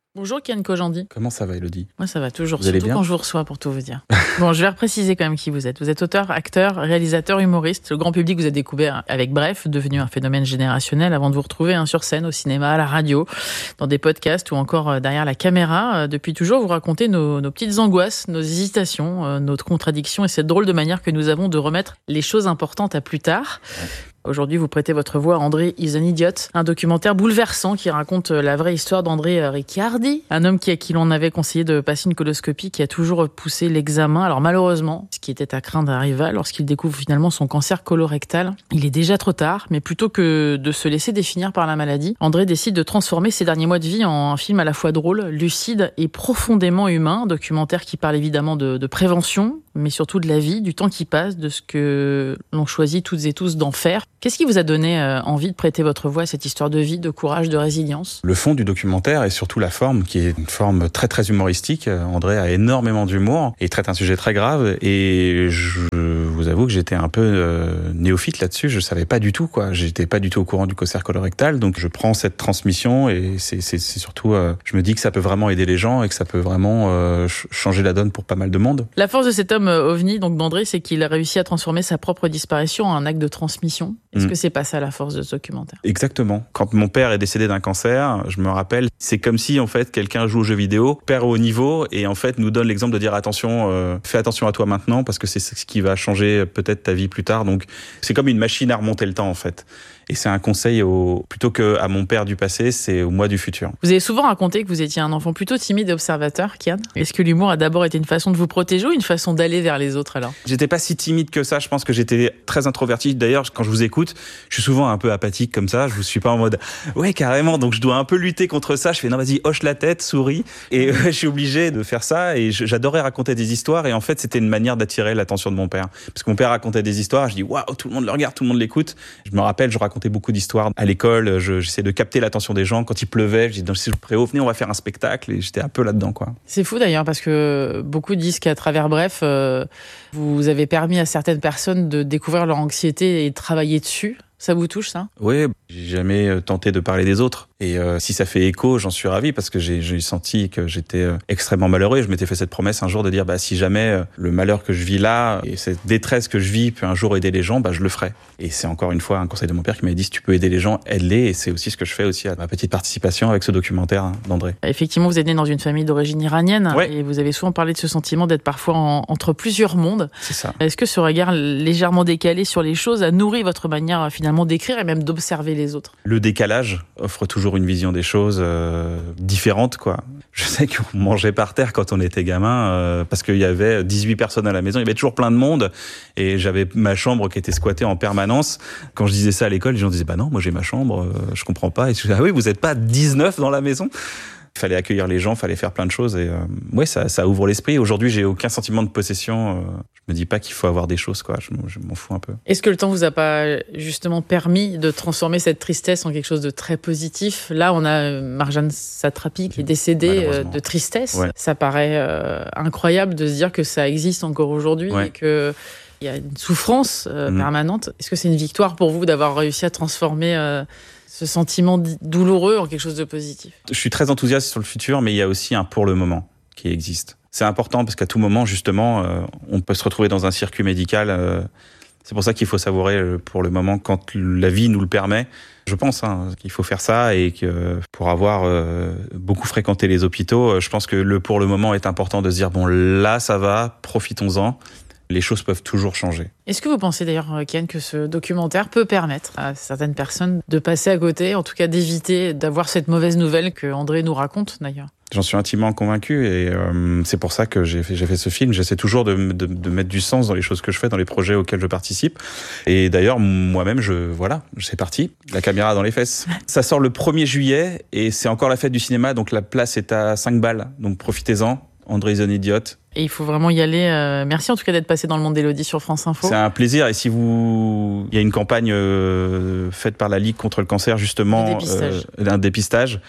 Bonjour Kian Kojandi. Comment ça va Elodie ? Moi ça va toujours, vous surtout quand je vous reçois pour tout vous dire. Bon, je vais repréciser quand même qui vous êtes. Vous êtes auteur, acteur, réalisateur, humoriste. Le grand public vous a découvert avec Bref, devenu un phénomène générationnel avant de vous retrouver hein, sur scène, au cinéma, à la radio, dans des podcasts ou encore derrière la caméra. Depuis toujours, vous racontez nos, nos petites angoisses, nos hésitations, notre contradiction et cette drôle de manière que nous avons de remettre les choses importantes à plus tard. Ouais. Aujourd'hui, vous prêtez votre voix à André is an Idiot, un documentaire bouleversant qui raconte la vraie histoire d'André Ricciardi, un homme qui, à qui l'on avait conseillé de passer une coloscopie, qui a toujours poussé l'examen. Alors malheureusement, ce qui était à craindre arriva lorsqu'il découvre finalement son cancer colorectal. Il est déjà trop tard, mais plutôt que de se laisser définir par la maladie, André décide de transformer ses derniers mois de vie en un film à la fois drôle, lucide et profondément humain, un documentaire qui parle évidemment de, de prévention, mais surtout de la vie, du temps qui passe, de ce que l'on choisit toutes et tous d'en faire. Qu'est-ce qui vous a donné euh, envie de prêter votre voix à cette histoire de vie, de courage, de résilience ? Le fond du documentaire et surtout la forme, qui est une forme très très humoristique. André a énormément d'humour et traite un sujet très grave. Et je vous avoue que j'étais un peu euh, néophyte là-dessus. Je savais pas du tout, quoi. J'étais pas du tout au courant du cancer colorectal. Donc je prends cette transmission et c'est, c'est, c'est surtout, euh, je me dis que ça peut vraiment aider les gens et que ça peut vraiment euh, changer la donne pour pas mal de monde. La force de cet homme ovni, donc d'André, c'est qu'il a réussi à transformer sa propre disparition en un acte de transmission. Est-ce mmh. que c'est pas ça la force de ce documentaire ? Exactement. Quand mon père est décédé d'un cancer, je me rappelle, c'est comme si en fait quelqu'un joue aux jeux vidéo, perd au haut niveau et en fait nous donne l'exemple de dire attention, euh, fais attention à toi maintenant parce que c'est ce qui va changer peut-être ta vie plus tard. Donc c'est comme une machine à remonter le temps en fait. Et c'est un conseil au, plutôt qu'à mon père du passé, c'est au moi du futur. Vous avez souvent raconté que vous étiez un enfant plutôt timide et observateur, Kian. Est-ce que l'humour a d'abord été une façon de vous protéger ou une façon d'aller vers les autres alors ? J'étais pas si timide que ça, je pense que j'étais très introverti. D'ailleurs, quand je vous écoute, je suis souvent un peu apathique comme ça, je ne suis pas en mode « ouais, carrément », donc je dois un peu lutter contre ça. Je fais « non, vas-y, hoche la tête, souris ». Et je suis obligé de faire ça et j'adorais raconter des histoires et en fait, c'était une manière d'attirer l'attention de mon père. Parce que mon père racontait des histoires, je dis « waouh, tout le monde le regarde, tout le monde l'écoute ». Je me rappelle, je racontais beaucoup d'histoires à l'école, je, j'essaie de capter l'attention des gens. Quand il pleuvait, je dis dans le préau, venez, on va faire un spectacle. Et j'étais un peu là-dedans, quoi. C'est fou d'ailleurs, parce que beaucoup disent qu'à travers Bref, euh, vous avez permis à certaines personnes de découvrir leur anxiété et de travailler dessus. Ça vous touche, ça ? Oui, j'ai jamais tenté de parler des autres. Et euh, si ça fait écho, j'en suis ravi parce que j'ai, j'ai senti que j'étais euh, extrêmement malheureux. Et je m'étais fait cette promesse un jour de dire, bah, si jamais euh, le malheur que je vis là et cette détresse que je vis peut un jour aider les gens, bah, je le ferai. Et c'est encore une fois un conseil de mon père qui m'a dit, si tu peux aider les gens, aide-les. Et c'est aussi ce que je fais aussi à ma petite participation avec ce documentaire hein, d'André. Effectivement, vous êtes né dans une famille d'origine iranienne. Ouais. Et vous avez souvent parlé de ce sentiment d'être parfois en, entre plusieurs mondes. C'est ça. Est-ce que ce regard légèrement décalé sur les choses a nourri votre manière finalement d'écrire et même d'observer les autres ? Le décalage offre toujours une vision des choses euh, différentes, quoi. Je sais qu'on mangeait par terre quand on était gamin euh, parce qu'il y avait dix-huit personnes à la maison, il y avait toujours plein de monde et j'avais ma chambre qui était squattée en permanence. Quand je disais ça à l'école, les gens disaient bah non, moi j'ai ma chambre, euh, je comprends pas. Et je disais ah oui, vous êtes pas dix-neuf dans la maison ? Il fallait accueillir les gens, il fallait faire plein de choses et euh, ouais, ça, ça ouvre l'esprit. Aujourd'hui, j'ai aucun sentiment de possession. Euh, je me dis pas qu'il faut avoir des choses, quoi. Je, je m'en fous un peu. Est-ce que le temps vous a pas justement permis de transformer cette tristesse en quelque chose de très positif ? Là, on a Marjane Satrapi qui est décédée euh, de tristesse. Ouais. Ça paraît euh, incroyable de se dire que ça existe encore aujourd'hui ouais. et que il y a une souffrance euh, mmh. permanente. Est-ce que c'est une victoire pour vous d'avoir réussi à transformer euh, ce sentiment douloureux en quelque chose de positif ? Je suis très enthousiaste sur le futur, mais il y a aussi un pour le moment qui existe. C'est important parce qu'à tout moment, justement, euh, on peut se retrouver dans un circuit médical. Euh, c'est pour ça qu'il faut savourer euh, pour le moment quand la vie nous le permet. Je pense hein, qu'il faut faire ça et que pour avoir euh, beaucoup fréquenté les hôpitaux, euh, je pense que le pour le moment est important de se dire bon là ça va, profitons-en. Les choses peuvent toujours changer. Est-ce que vous pensez d'ailleurs, Kian, que ce documentaire peut permettre à certaines personnes de passer à côté, en tout cas d'éviter d'avoir cette mauvaise nouvelle que André nous raconte d'ailleurs ? J'en suis intimement convaincu et euh, c'est pour ça que j'ai fait, j'ai fait ce film. J'essaie toujours de, de, de mettre du sens dans les choses que je fais, dans les projets auxquels je participe. Et d'ailleurs, moi-même, je voilà, c'est parti. La caméra dans les fesses. Ça sort le premier juillet et c'est encore la fête du cinéma, donc la place est à cinq balles. Donc profitez-en. André is an Idiot. Et il faut vraiment y aller. Euh, merci en tout cas d'être passé dans le monde d'Élodie sur France Info. C'est un plaisir. Et si vous, il y a une campagne euh, faite par la Ligue contre le cancer justement, un dépistage. Euh, un dépistage.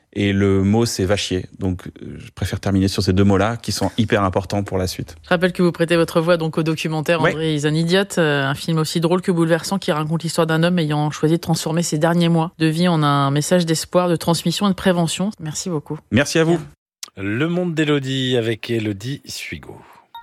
Et le mot, c'est vachier. Donc, je préfère terminer sur ces deux mots-là qui sont hyper importants pour la suite. Je rappelle que vous prêtez votre voix donc au documentaire ouais. André is an Idiot, un film aussi drôle que bouleversant qui raconte l'histoire d'un homme ayant choisi de transformer ses derniers mois de vie en un message d'espoir, de transmission et de prévention. Merci beaucoup. Merci à vous. Le monde d'Élodie avec Élodie Suigo.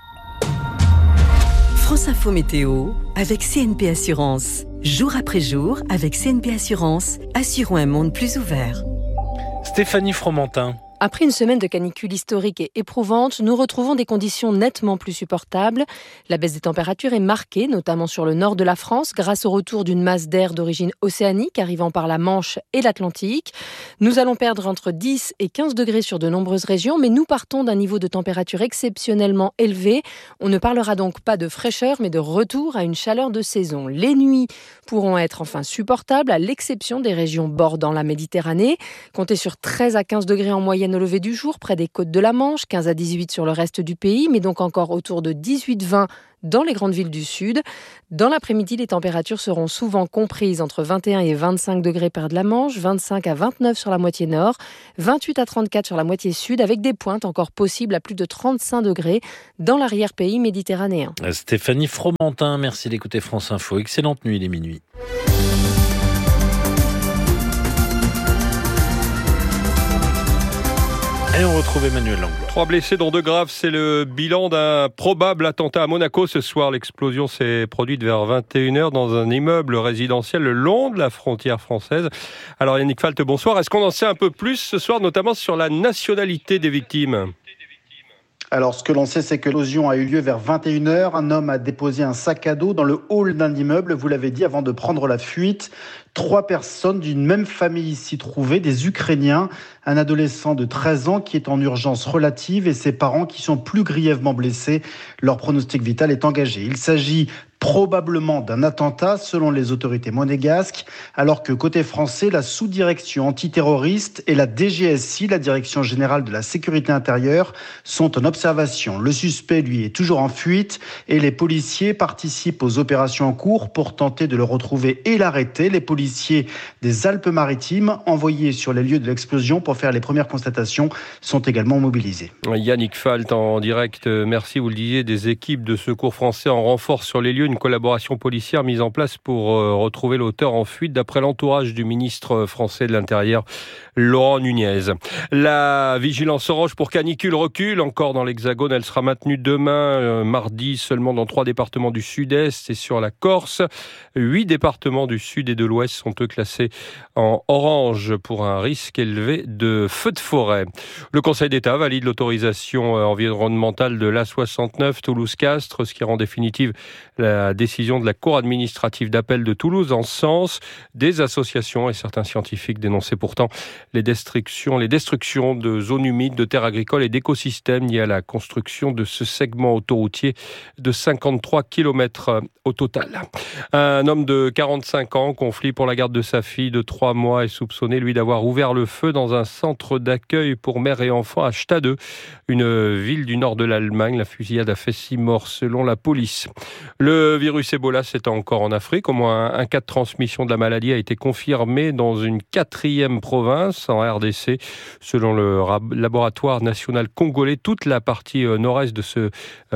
France Info Météo avec C N P Assurance. Jour après jour, avec C N P Assurance, assurons un monde plus ouvert. Stéphanie Fromentin. Après une semaine de canicule historique et éprouvante, nous retrouvons des conditions nettement plus supportables. La baisse des températures est marquée, notamment sur le nord de la France, grâce au retour d'une masse d'air d'origine océanique arrivant par la Manche et l'Atlantique. Nous allons perdre entre dix et quinze degrés sur de nombreuses régions, mais nous partons d'un niveau de température exceptionnellement élevé. On ne parlera donc pas de fraîcheur, mais de retour à une chaleur de saison. Les nuits pourront être enfin supportables, à l'exception des régions bordant la Méditerranée. Comptez sur treize à quinze degrés en moyenne au lever du jour, près des côtes de la Manche, quinze à dix-huit sur le reste du pays, mais donc encore autour de dix-huit à vingt dans les grandes villes du sud. Dans l'après-midi, les températures seront souvent comprises entre vingt et un et vingt-cinq degrés près de la Manche, vingt-cinq à vingt-neuf sur la moitié nord, vingt-huit à trente-quatre sur la moitié sud, avec des pointes encore possibles à plus de trente-cinq degrés dans l'arrière-pays méditerranéen. Stéphanie Fromentin, merci d'écouter France Info. Excellente nuit, les minuit. Et on retrouve Emmanuel Langlois. Trois blessés dont deux graves, c'est le bilan d'un probable attentat à Monaco ce soir. L'explosion s'est produite vers vingt et une heures dans un immeuble résidentiel le long de la frontière française. Alors Yannick Falt, bonsoir. Est-ce qu'on en sait un peu plus ce soir, notamment sur la nationalité des victimes ? Alors, ce que l'on sait, c'est que l'explosion a eu lieu vers vingt et une heures. Un homme a déposé un sac à dos dans le hall d'un immeuble, vous l'avez dit, avant de prendre la fuite. Trois personnes d'une même famille s'y trouvaient, des Ukrainiens, un adolescent de treize ans qui est en urgence relative et ses parents qui sont plus grièvement blessés. Leur pronostic vital est engagé. Il s'agit probablement d'un attentat selon les autorités monégasques, alors que côté français, la sous-direction antiterroriste et la D G S I, la Direction Générale de la Sécurité Intérieure, sont en observation. Le suspect, lui, est toujours en fuite et les policiers participent aux opérations en cours pour tenter de le retrouver et l'arrêter. Les policiers des Alpes-Maritimes, envoyés sur les lieux de l'explosion pour faire les premières constatations, sont également mobilisés. Yannick Falt en direct, merci, vous le disiez, des équipes de secours français en renfort sur les lieux. Une collaboration policière mise en place pour euh, retrouver l'auteur en fuite d'après l'entourage du ministre français de l'Intérieur, Laurent Nunez. La vigilance orange pour canicule recule encore dans l'Hexagone. Elle sera maintenue demain, euh, mardi, seulement dans trois départements du sud-est et sur la Corse. Huit départements du sud et de l'ouest sont eux classés en orange pour un risque élevé de feux de forêt. Le Conseil d'État valide l'autorisation environnementale de l'A soixante-neuf Toulouse-Castres, ce qui rend définitive la La décision de la Cour administrative d'appel de Toulouse en ce sens. Des associations et certains scientifiques dénonçaient pourtant les destructions, les destructions de zones humides, de terres agricoles et d'écosystèmes liées à la construction de ce segment autoroutier de cinquante-trois kilomètres au total. Un homme de quarante-cinq ans, conflit pour la garde de sa fille de trois mois, est soupçonné, lui, d'avoir ouvert le feu dans un centre d'accueil pour mères et enfants à Stade, une ville du nord de l'Allemagne. La fusillade a fait six morts selon la police. Le virus Ebola, c'est encore en Afrique. Au moins un cas de transmission de la maladie a été confirmé dans une quatrième province, en R D C. Selon le laboratoire national congolais, toute la partie nord-est de ce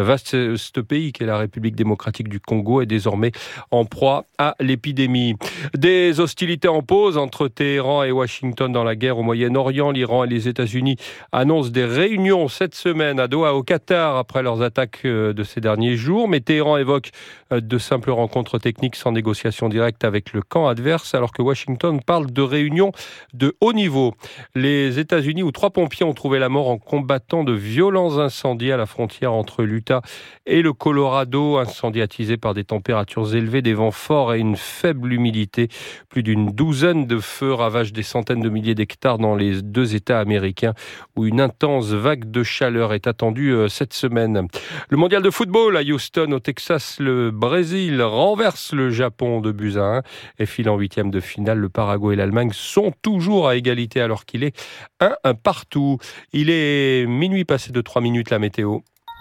vaste pays qu'est la République démocratique du Congo est désormais en proie à l'épidémie. Des hostilités en pause entre Téhéran et Washington dans la guerre au Moyen-Orient. L'Iran et les États-Unis annoncent des réunions cette semaine à Doha, au Qatar, après leurs attaques de ces derniers jours. Mais Téhéran évoque de simples rencontres techniques sans négociation directe avec le camp adverse, alors que Washington parle de réunions de haut niveau. Les États-Unis, où trois pompiers ont trouvé la mort en combattant de violents incendies à la frontière entre l'Utah et le Colorado, incendie attisé par des températures élevées, des vents forts et une faible humidité. Plus d'une douzaine de feux ravagent des centaines de milliers d'hectares dans les deux États américains, où une intense vague de chaleur est attendue cette semaine. Le mondial de football à Houston, au Texas, le Brésil renverse le Japon de buts à un et file en huitième de finale. Le Paraguay et l'Allemagne sont toujours à égalité alors qu'il est un un partout. Il est minuit passé de trois minutes, la météo.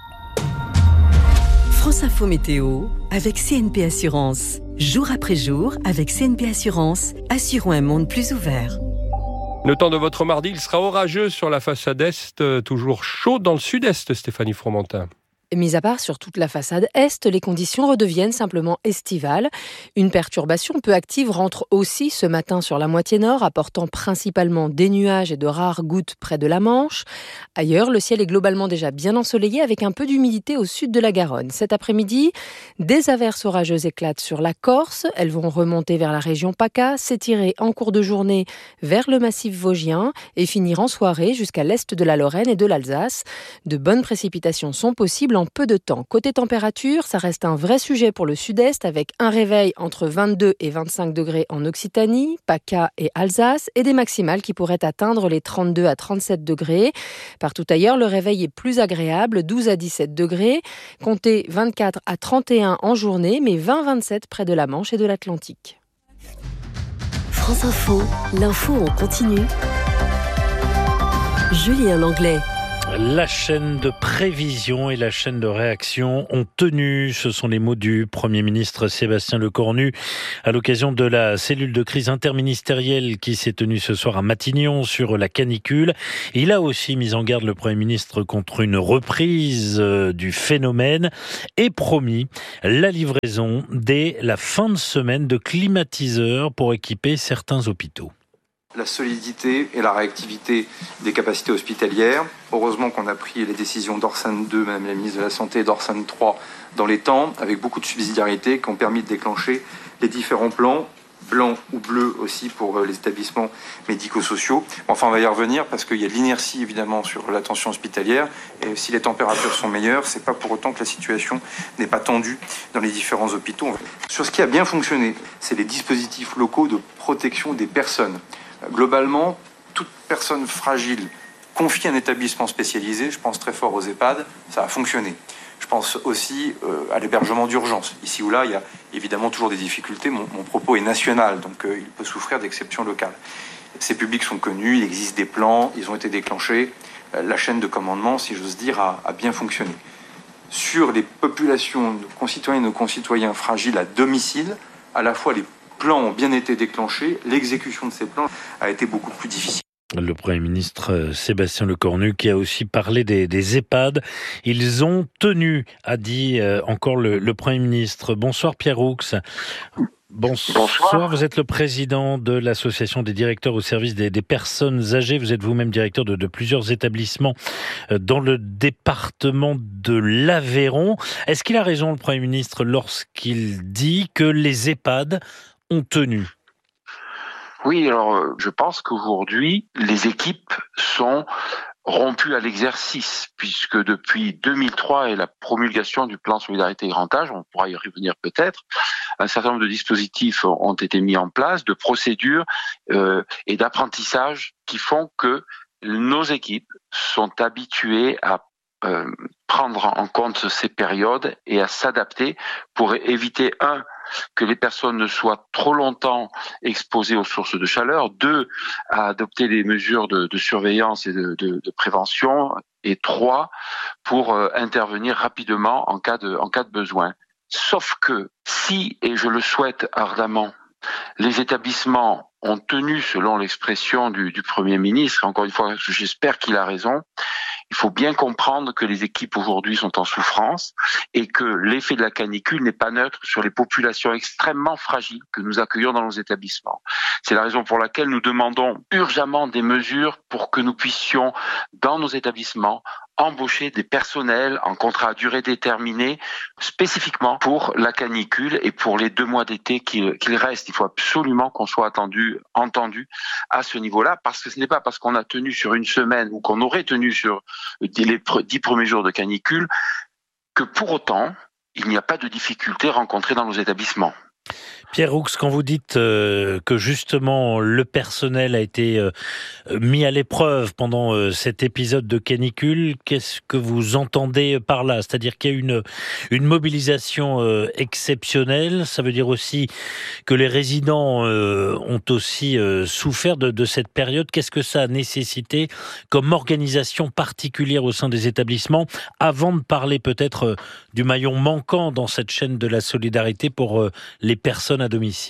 France Info Météo avec C N P Assurance. Jour après jour, avec C N P Assurance, assurons un monde plus ouvert. Le temps de votre mardi, il sera orageux sur la façade est, toujours chaud dans le sud-est, Stéphanie Fromentin. Mis à part sur toute la façade est, les conditions redeviennent simplement estivales. Une perturbation peu active rentre aussi ce matin sur la moitié nord, apportant principalement des nuages et de rares gouttes près de la Manche. Ailleurs, le ciel est globalement déjà bien ensoleillé avec un peu d'humidité au sud de la Garonne. Cet après-midi, des averses orageuses éclatent sur la Corse. Elles vont remonter vers la région PACA, s'étirer en cours de journée vers le massif vosgien et finir en soirée jusqu'à l'est de la Lorraine et de l'Alsace. De bonnes précipitations sont possibles en peu de temps. Côté température, ça reste un vrai sujet pour le sud-est avec un réveil entre vingt-deux et vingt-cinq degrés en Occitanie, PACA et Alsace et des maximales qui pourraient atteindre les trente-deux à trente-sept degrés. Partout ailleurs, le réveil est plus agréable, douze à dix-sept degrés. Comptez vingt-quatre à trente et un en journée, mais vingt à vingt-sept près de la Manche et de l'Atlantique. France Info, l'info en continu. Julien Langlais. La chaîne de prévision et la chaîne de réaction ont tenu. Ce sont les mots du Premier ministre Sébastien Lecornu à l'occasion de la cellule de crise interministérielle qui s'est tenue ce soir à Matignon sur la canicule. Il a aussi mis en garde le Premier ministre contre une reprise du phénomène et promis la livraison dès la fin de semaine de climatiseurs pour équiper certains hôpitaux. La solidité et la réactivité des capacités hospitalières. Heureusement qu'on a pris les décisions d'Orsan deux, Madame la ministre de la Santé, d'Orsan trois dans les temps, avec beaucoup de subsidiarité, qui ont permis de déclencher les différents plans, blancs ou bleus aussi pour les établissements médico-sociaux. Enfin, on va y revenir parce qu'il y a de l'inertie évidemment sur l'attention hospitalière. Et si les températures sont meilleures, c'est pas pour autant que la situation n'est pas tendue dans les différents hôpitaux. Sur ce qui a bien fonctionné, c'est les dispositifs locaux de protection des personnes. Globalement, toute personne fragile confiée à un établissement spécialisé, je pense très fort aux EHPAD, ça a fonctionné. Je pense aussi euh, à l'hébergement d'urgence. Ici ou là, il y a évidemment toujours des difficultés. Mon, mon propos est national, donc euh, il peut souffrir d'exceptions locales. Ces publics sont connus, il existe des plans, ils ont été déclenchés. Euh, la chaîne de commandement, si j'ose dire, a, a bien fonctionné. Sur les populations, nos concitoyens et nos concitoyens fragiles à domicile, à la fois les plans ont bien été déclenchés, l'exécution de ces plans a été beaucoup plus difficile. Le Premier ministre Sébastien Lecornu qui a aussi parlé des, des EHPAD. Ils ont tenu, a dit euh, encore le, le Premier ministre. Bonsoir Pierre Roux. Bonsoir. Bonsoir, vous êtes le président de l'association des directeurs au service des, des personnes âgées. Vous êtes vous-même directeur de, de plusieurs établissements dans le département de l'Aveyron. Est-ce qu'il a raison, le Premier ministre, lorsqu'il dit que les EHPAD ont tenu ? Oui, alors je pense qu'aujourd'hui, les équipes sont rompues à l'exercice, puisque depuis deux mille trois et la promulgation du plan Solidarité Grand Âge, on pourra y revenir peut-être, un certain nombre de dispositifs ont été mis en place, de procédures euh, et d'apprentissage qui font que nos équipes sont habituées à euh, prendre en compte ces périodes et à s'adapter pour éviter, un, que les personnes ne soient trop longtemps exposées aux sources de chaleur, deux, à adopter des mesures de, de surveillance et de, de, de prévention, et trois, pour euh, intervenir rapidement en cas de, en cas de besoin. Sauf que si, et je le souhaite ardemment, les établissements ont tenu, selon l'expression du, du Premier ministre, encore une fois, j'espère qu'il a raison, il faut bien comprendre que les équipes aujourd'hui sont en souffrance et que l'effet de la canicule n'est pas neutre sur les populations extrêmement fragiles que nous accueillons dans nos établissements. C'est la raison pour laquelle nous demandons urgemment des mesures pour que nous puissions, dans nos établissements, embaucher des personnels en contrat à durée déterminée, spécifiquement pour la canicule et pour les deux mois d'été qu'il, qu'il reste. Il faut absolument qu'on soit attendu, entendu à ce niveau-là, parce que ce n'est pas parce qu'on a tenu sur une semaine ou qu'on aurait tenu sur les dix premiers jours de canicule que pour autant, il n'y a pas de difficultés rencontrées dans nos établissements. Pierre Roux, quand vous dites euh, que justement le personnel a été euh, mis à l'épreuve pendant euh, cet épisode de canicule, qu'est-ce que vous entendez par là ? C'est-à-dire qu'il y a une, une mobilisation euh, exceptionnelle, ça veut dire aussi que les résidents euh, ont aussi euh, souffert de, de cette période. Qu'est-ce que ça a nécessité comme organisation particulière au sein des établissements, avant de parler peut-être euh, du maillon manquant dans cette chaîne de la solidarité pour euh, les personnes à domicile?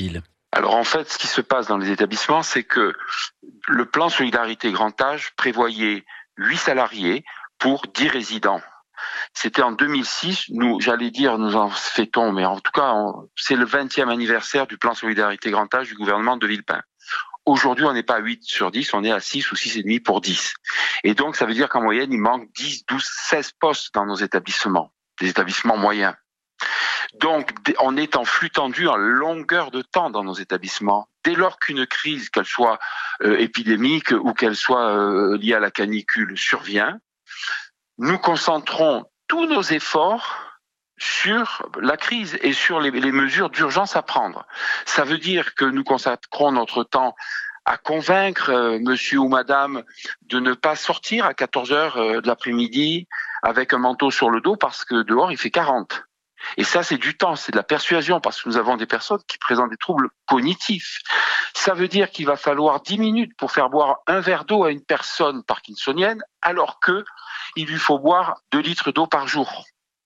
Alors en fait, ce qui se passe dans les établissements, c'est que le plan Solidarité Grand Âge prévoyait huit salariés pour dix résidents. C'était en deux mille six, nous, j'allais dire, nous en fêtons, mais en tout cas, on, c'est le vingtième anniversaire du plan Solidarité Grand Âge du gouvernement de Villepin. Aujourd'hui, on n'est pas à huit sur dix, on est à six ou six virgule cinq pour dix. Et donc, ça veut dire qu'en moyenne, il manque dix, douze, seize postes dans nos établissements, des établissements moyens. Donc, on est en flux tendu en longueur de temps dans nos établissements. Dès lors qu'une crise, qu'elle soit euh, épidémique ou qu'elle soit euh, liée à la canicule, survient, nous concentrons tous nos efforts sur la crise et sur les, les mesures d'urgence à prendre. Ça veut dire que nous consacrons notre temps à convaincre euh, monsieur ou madame de ne pas sortir à quatorze heures euh, de l'après-midi avec un manteau sur le dos parce que dehors il fait quarante. Et ça, c'est du temps, c'est de la persuasion, parce que nous avons des personnes qui présentent des troubles cognitifs. Ça veut dire qu'il va falloir dix minutes pour faire boire un verre d'eau à une personne parkinsonienne, alors que il lui faut boire deux litres d'eau par jour,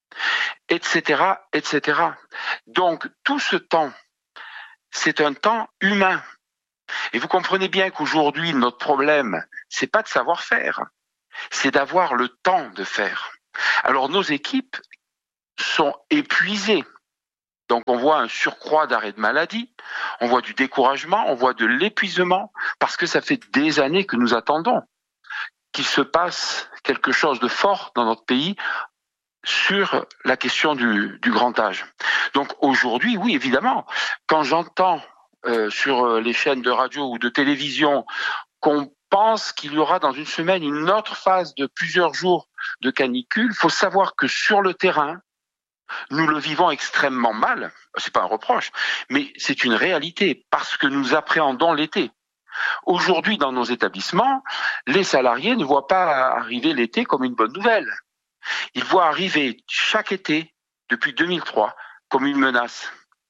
et cetera, et cetera. Donc, tout ce temps, c'est un temps humain. Et vous comprenez bien qu'aujourd'hui, notre problème, c'est pas de savoir faire, c'est d'avoir le temps de faire. Alors, nos équipes sont épuisés. Donc on voit un surcroît d'arrêt de maladie, on voit du découragement, on voit de l'épuisement, parce que ça fait des années que nous attendons qu'il se passe quelque chose de fort dans notre pays sur la question du, du grand âge. Donc aujourd'hui, oui, évidemment, quand j'entends euh, sur les chaînes de radio ou de télévision qu'on pense qu'il y aura dans une semaine une autre phase de plusieurs jours de canicule, il faut savoir que sur le terrain, nous le vivons extrêmement mal, c'est pas un reproche, mais c'est une réalité parce que nous appréhendons l'été. Aujourd'hui, dans nos établissements, les salariés ne voient pas arriver l'été comme une bonne nouvelle. Ils voient arriver chaque été, depuis deux mille trois, comme une menace.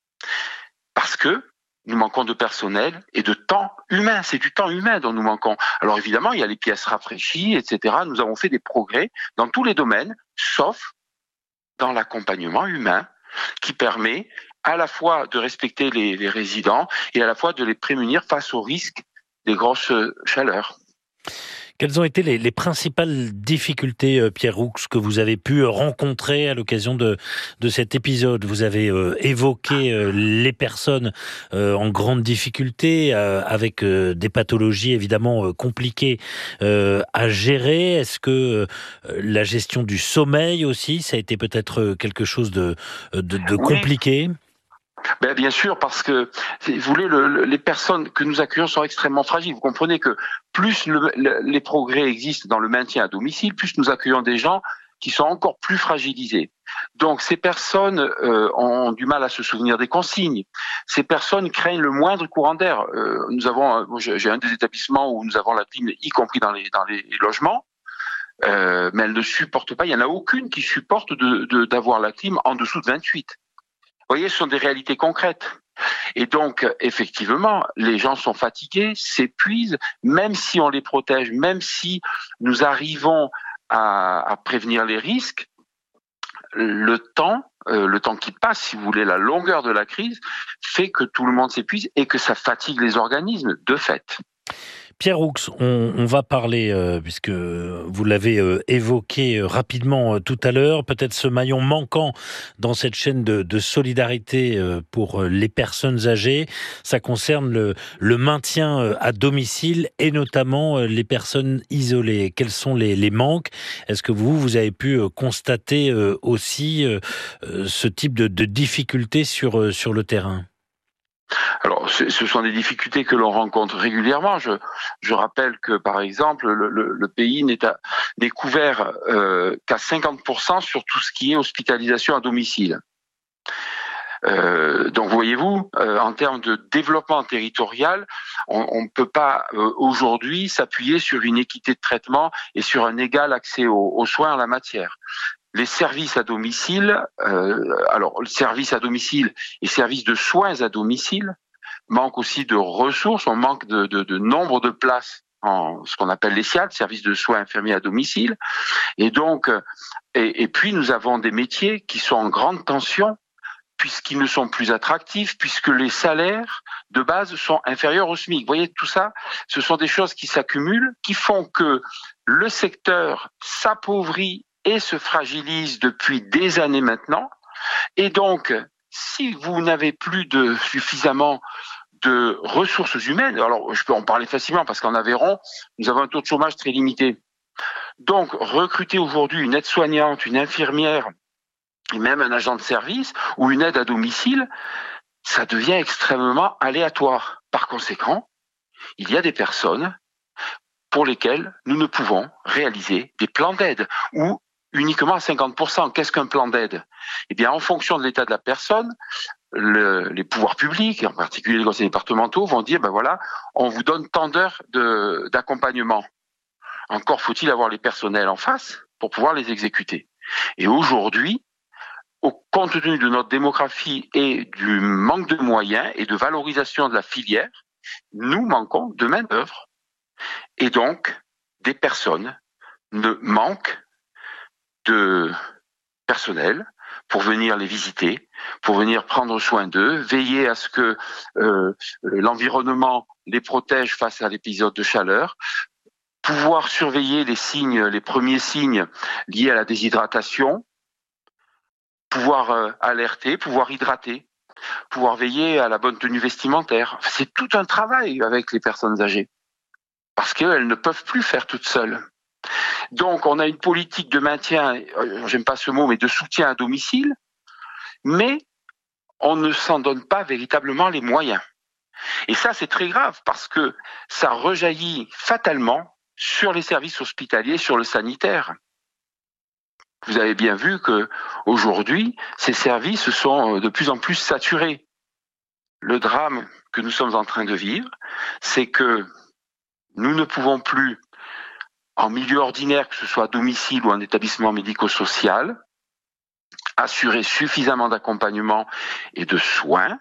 Parce que nous manquons de personnel et de temps humain. C'est du temps humain dont nous manquons. Alors évidemment, il y a les pièces rafraîchies, et cetera. Nous avons fait des progrès dans tous les domaines, sauf dans l'accompagnement humain qui permet à la fois de respecter les, les résidents et à la fois de les prémunir face au risque des grosses chaleurs. Quelles ont été les, les principales difficultés, Pierre Roux, que vous avez pu rencontrer à l'occasion de, de cet épisode? Vous avez euh, évoqué euh, les personnes euh, en grande difficulté, euh, avec euh, des pathologies évidemment euh, compliquées euh, à gérer. Est-ce que euh, la gestion du sommeil aussi, ça a été peut-être quelque chose de, de, de compliqué? Oui. Ben, bien sûr, parce que, vous voulez, le, le, les personnes que nous accueillons sont extrêmement fragiles. Vous comprenez que plus le, le, les progrès existent dans le maintien à domicile, plus nous accueillons des gens qui sont encore plus fragilisés. Donc ces personnes euh, ont du mal à se souvenir des consignes. Ces personnes craignent le moindre courant d'air. Euh, nous avons, j'ai un des établissements où nous avons la clim, y compris dans les, dans les logements, euh, mais elle ne supporte pas. Il n'y en a aucune qui supporte de, de, d'avoir la clim en dessous de vingt-huit. Vous voyez, ce sont des réalités concrètes. Et donc, effectivement, les gens sont fatigués, s'épuisent, même si on les protège, même si nous arrivons à, à prévenir les risques, le temps, euh, le temps qui passe, si vous voulez, la longueur de la crise, fait que tout le monde s'épuise et que ça fatigue les organismes, de fait. Pierre Roux, on, on va parler, euh, puisque vous l'avez euh, évoqué euh, rapidement euh, tout à l'heure, peut-être ce maillon manquant dans cette chaîne de, de solidarité euh, pour euh, les personnes âgées. Ça concerne le, le maintien euh, à domicile et notamment euh, les personnes isolées. Quels sont les, les manques? Est-ce que vous, vous avez pu euh, constater euh, aussi euh, euh, ce type de, de difficultés sur, euh, sur le terrain? Alors, ce sont des difficultés que l'on rencontre régulièrement. Je, je rappelle que, par exemple, le, le, le pays n'est, à, n'est couvert euh, qu'à cinquante pour cent sur tout ce qui est hospitalisation à domicile. Euh, donc, voyez-vous, euh, en termes de développement territorial, on ne peut pas euh, aujourd'hui s'appuyer sur une équité de traitement et sur un égal accès aux, aux soins en la matière. Les services à domicile, euh, alors le service à domicile et services de soins à domicile manquent aussi de ressources, on manque de, de, de nombre de places en ce qu'on appelle les S I A D, services de soins infirmiers à domicile, et donc et, et puis nous avons des métiers qui sont en grande tension puisqu'ils ne sont plus attractifs, puisque les salaires de base sont inférieurs au SMIC. Vous voyez, tout ça, ce sont des choses qui s'accumulent, qui font que le secteur s'appauvrit et se fragilise depuis des années maintenant. Et donc, si vous n'avez plus de suffisamment de ressources humaines, alors je peux en parler facilement parce qu'en Aveyron, nous avons un taux de chômage très limité. Donc, recruter aujourd'hui une aide-soignante, une infirmière, et même un agent de service ou une aide à domicile, ça devient extrêmement aléatoire. Par conséquent, il y a des personnes pour lesquelles nous ne pouvons réaliser des plans d'aide ou uniquement à cinquante pour cent. Qu'est-ce qu'un plan d'aide ? Eh bien, en fonction de l'état de la personne, le, les pouvoirs publics, en particulier les conseils départementaux, vont dire, ben voilà, on vous donne tant d'heures de, d'accompagnement. Encore faut-il avoir les personnels en face pour pouvoir les exécuter. Et aujourd'hui, au compte tenu de notre démographie et du manque de moyens et de valorisation de la filière, nous manquons de main-d'œuvre. Et donc, des personnes ne manquent de personnel pour venir les visiter, pour venir prendre soin d'eux, veiller à ce que euh, l'environnement les protège face à l'épisode de chaleur, pouvoir surveiller les signes, les premiers signes liés à la déshydratation, pouvoir euh, alerter, pouvoir hydrater, pouvoir veiller à la bonne tenue vestimentaire. C'est tout un travail avec les personnes âgées, parce qu'elles ne peuvent plus faire toutes seules. Donc, on a une politique de maintien, euh, j'aime pas ce mot, mais de soutien à domicile, mais on ne s'en donne pas véritablement les moyens. Et ça, c'est très grave, parce que ça rejaillit fatalement sur les services hospitaliers, sur le sanitaire. Vous avez bien vu que aujourd'hui, ces services sont de plus en plus saturés. Le drame que nous sommes en train de vivre, c'est que nous ne pouvons plus, en milieu ordinaire, que ce soit à domicile ou en établissement médico-social, assurer suffisamment d'accompagnement et de soins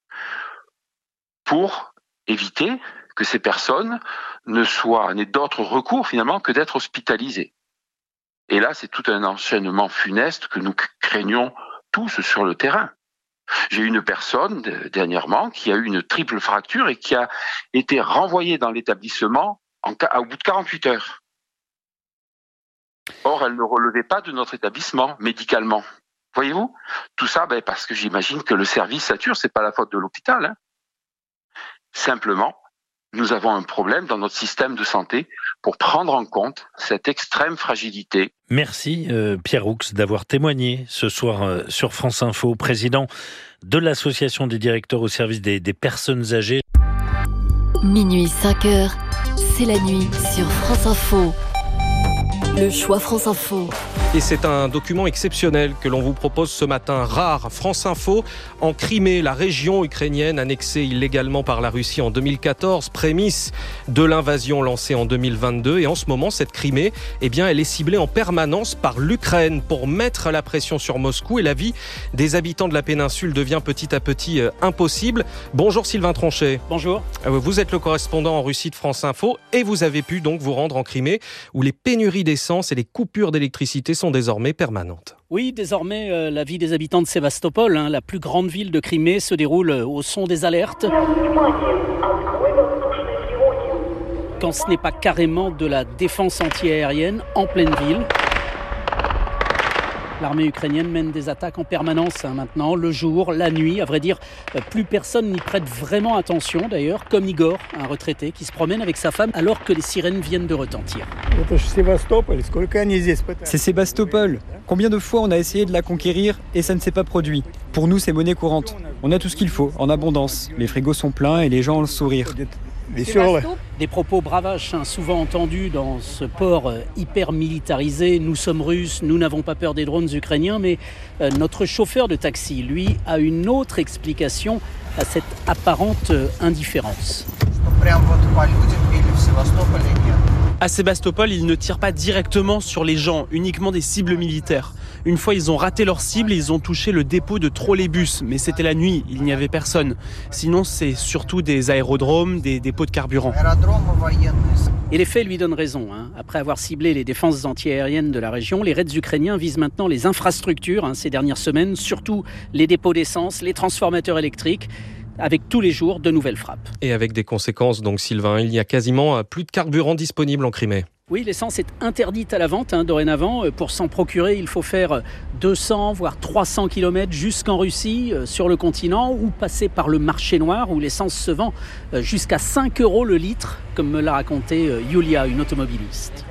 pour éviter que ces personnes ne soient, n'aient d'autre recours finalement que d'être hospitalisées. Et là, c'est tout un enchaînement funeste que nous craignons tous sur le terrain. J'ai eu une personne dernièrement qui a eu une triple fracture et qui a été renvoyée dans l'établissement en, au bout de quarante-huit heures. Or, elle ne relevait pas de notre établissement médicalement. Voyez-vous ? Tout ça, ben, parce que j'imagine que le service sature, c'est pas la faute de l'hôpital. Hein. Simplement, nous avons un problème dans notre système de santé pour prendre en compte cette extrême fragilité. Merci euh, Pierre Roux d'avoir témoigné ce soir euh, sur France Info, président de l'association des directeurs au service des, des personnes âgées. Minuit cinq heures, c'est la nuit sur France Info. Le choix France Info. Et c'est un document exceptionnel que l'on vous propose ce matin, rare. France Info, en Crimée, la région ukrainienne annexée illégalement par la Russie en deux mille quatorze, prémisse de l'invasion lancée en deux mille vingt-deux. Et en ce moment, cette Crimée, eh bien, elle est ciblée en permanence par l'Ukraine pour mettre la pression sur Moscou. Et la vie des habitants de la péninsule devient petit à petit euh, impossible. Bonjour Sylvain Tronchet. Bonjour. Vous êtes le correspondant en Russie de France Info et vous avez pu donc vous rendre en Crimée où les pénuries d'essence et les coupures d'électricité sont désormais permanentes. Oui, désormais, euh, la vie des habitants de Sébastopol, hein, la plus grande ville de Crimée, se déroule euh, au son des alertes. Quand ce n'est pas carrément de la défense anti-aérienne en pleine ville. L'armée ukrainienne mène des attaques en permanence hein, maintenant, le jour, la nuit. À vrai dire, plus personne n'y prête vraiment attention d'ailleurs, comme Igor, un retraité qui se promène avec sa femme alors que les sirènes viennent de retentir. C'est Sébastopol. Combien de fois on a essayé de la conquérir et ça ne s'est pas produit ? Pour nous, c'est monnaie courante. On a tout ce qu'il faut, en abondance. Les frigos sont pleins et les gens ont le sourire. Des propos bravaches hein, souvent entendus dans ce port euh, hyper militarisé. Nous sommes russes, nous n'avons pas peur des drones ukrainiens, mais euh, notre chauffeur de taxi, lui, a une autre explication à cette apparente euh, indifférence. À Sébastopol, ils ne tirent pas directement sur les gens, uniquement des cibles militaires. Une fois, ils ont raté leur cible et ils ont touché le dépôt de trolleybus. Mais c'était la nuit, il n'y avait personne. Sinon, c'est surtout des aérodromes, des dépôts de carburant. Et les faits lui donnent raison. Hein. Après avoir ciblé les défenses antiaériennes de la région, les raids ukrainiens visent maintenant les infrastructures hein, ces dernières semaines, surtout les dépôts d'essence, les transformateurs électriques, avec tous les jours de nouvelles frappes. Et avec des conséquences, donc Sylvain, il y a quasiment plus de carburant disponible en Crimée. Oui, l'essence est interdite à la vente hein, dorénavant. Pour s'en procurer, il faut faire deux cents voire trois cents kilomètres jusqu'en Russie, euh, sur le continent, ou passer par le marché noir où l'essence se vend euh, jusqu'à cinq euros le litre, comme me l'a raconté euh, Yulia, une automobiliste.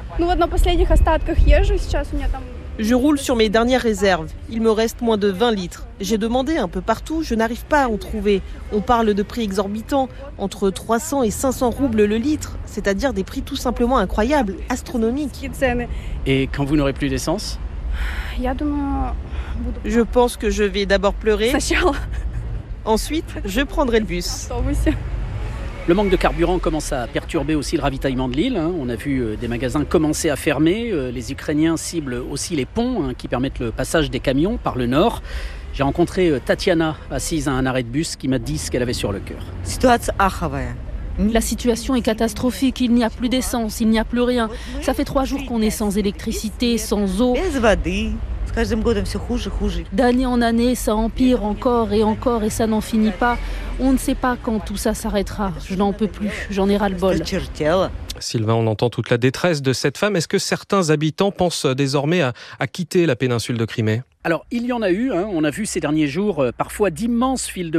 Je roule sur mes dernières réserves. Il me reste moins de vingt litres. J'ai demandé un peu partout, je n'arrive pas à en trouver. On parle de prix exorbitants, entre trois cents et cinq cents roubles le litre, c'est-à-dire des prix tout simplement incroyables, astronomiques. Et quand vous n'aurez plus d'essence ? Je pense que je vais d'abord pleurer. Ensuite, je prendrai le bus. Le manque de carburant commence à perturber aussi le ravitaillement de l'île. On a vu des magasins commencer à fermer. Les Ukrainiens ciblent aussi les ponts hein, qui permettent le passage des camions par le nord. J'ai rencontré Tatiana, assise à un arrêt de bus, qui m'a dit ce qu'elle avait sur le cœur. La situation est catastrophique, il n'y a plus d'essence, il n'y a plus rien. Ça fait trois jours qu'on est sans électricité, sans eau. D'année en année, ça empire encore et encore et ça n'en finit pas. On ne sait pas quand tout ça s'arrêtera. Je n'en peux plus, j'en ai ras-le-bol. Sylvain, on entend toute la détresse de cette femme. Est-ce que certains habitants pensent désormais à, à quitter la péninsule de Crimée ? Alors, il y en a eu. Hein. On a vu ces derniers jours euh, parfois d'immenses files de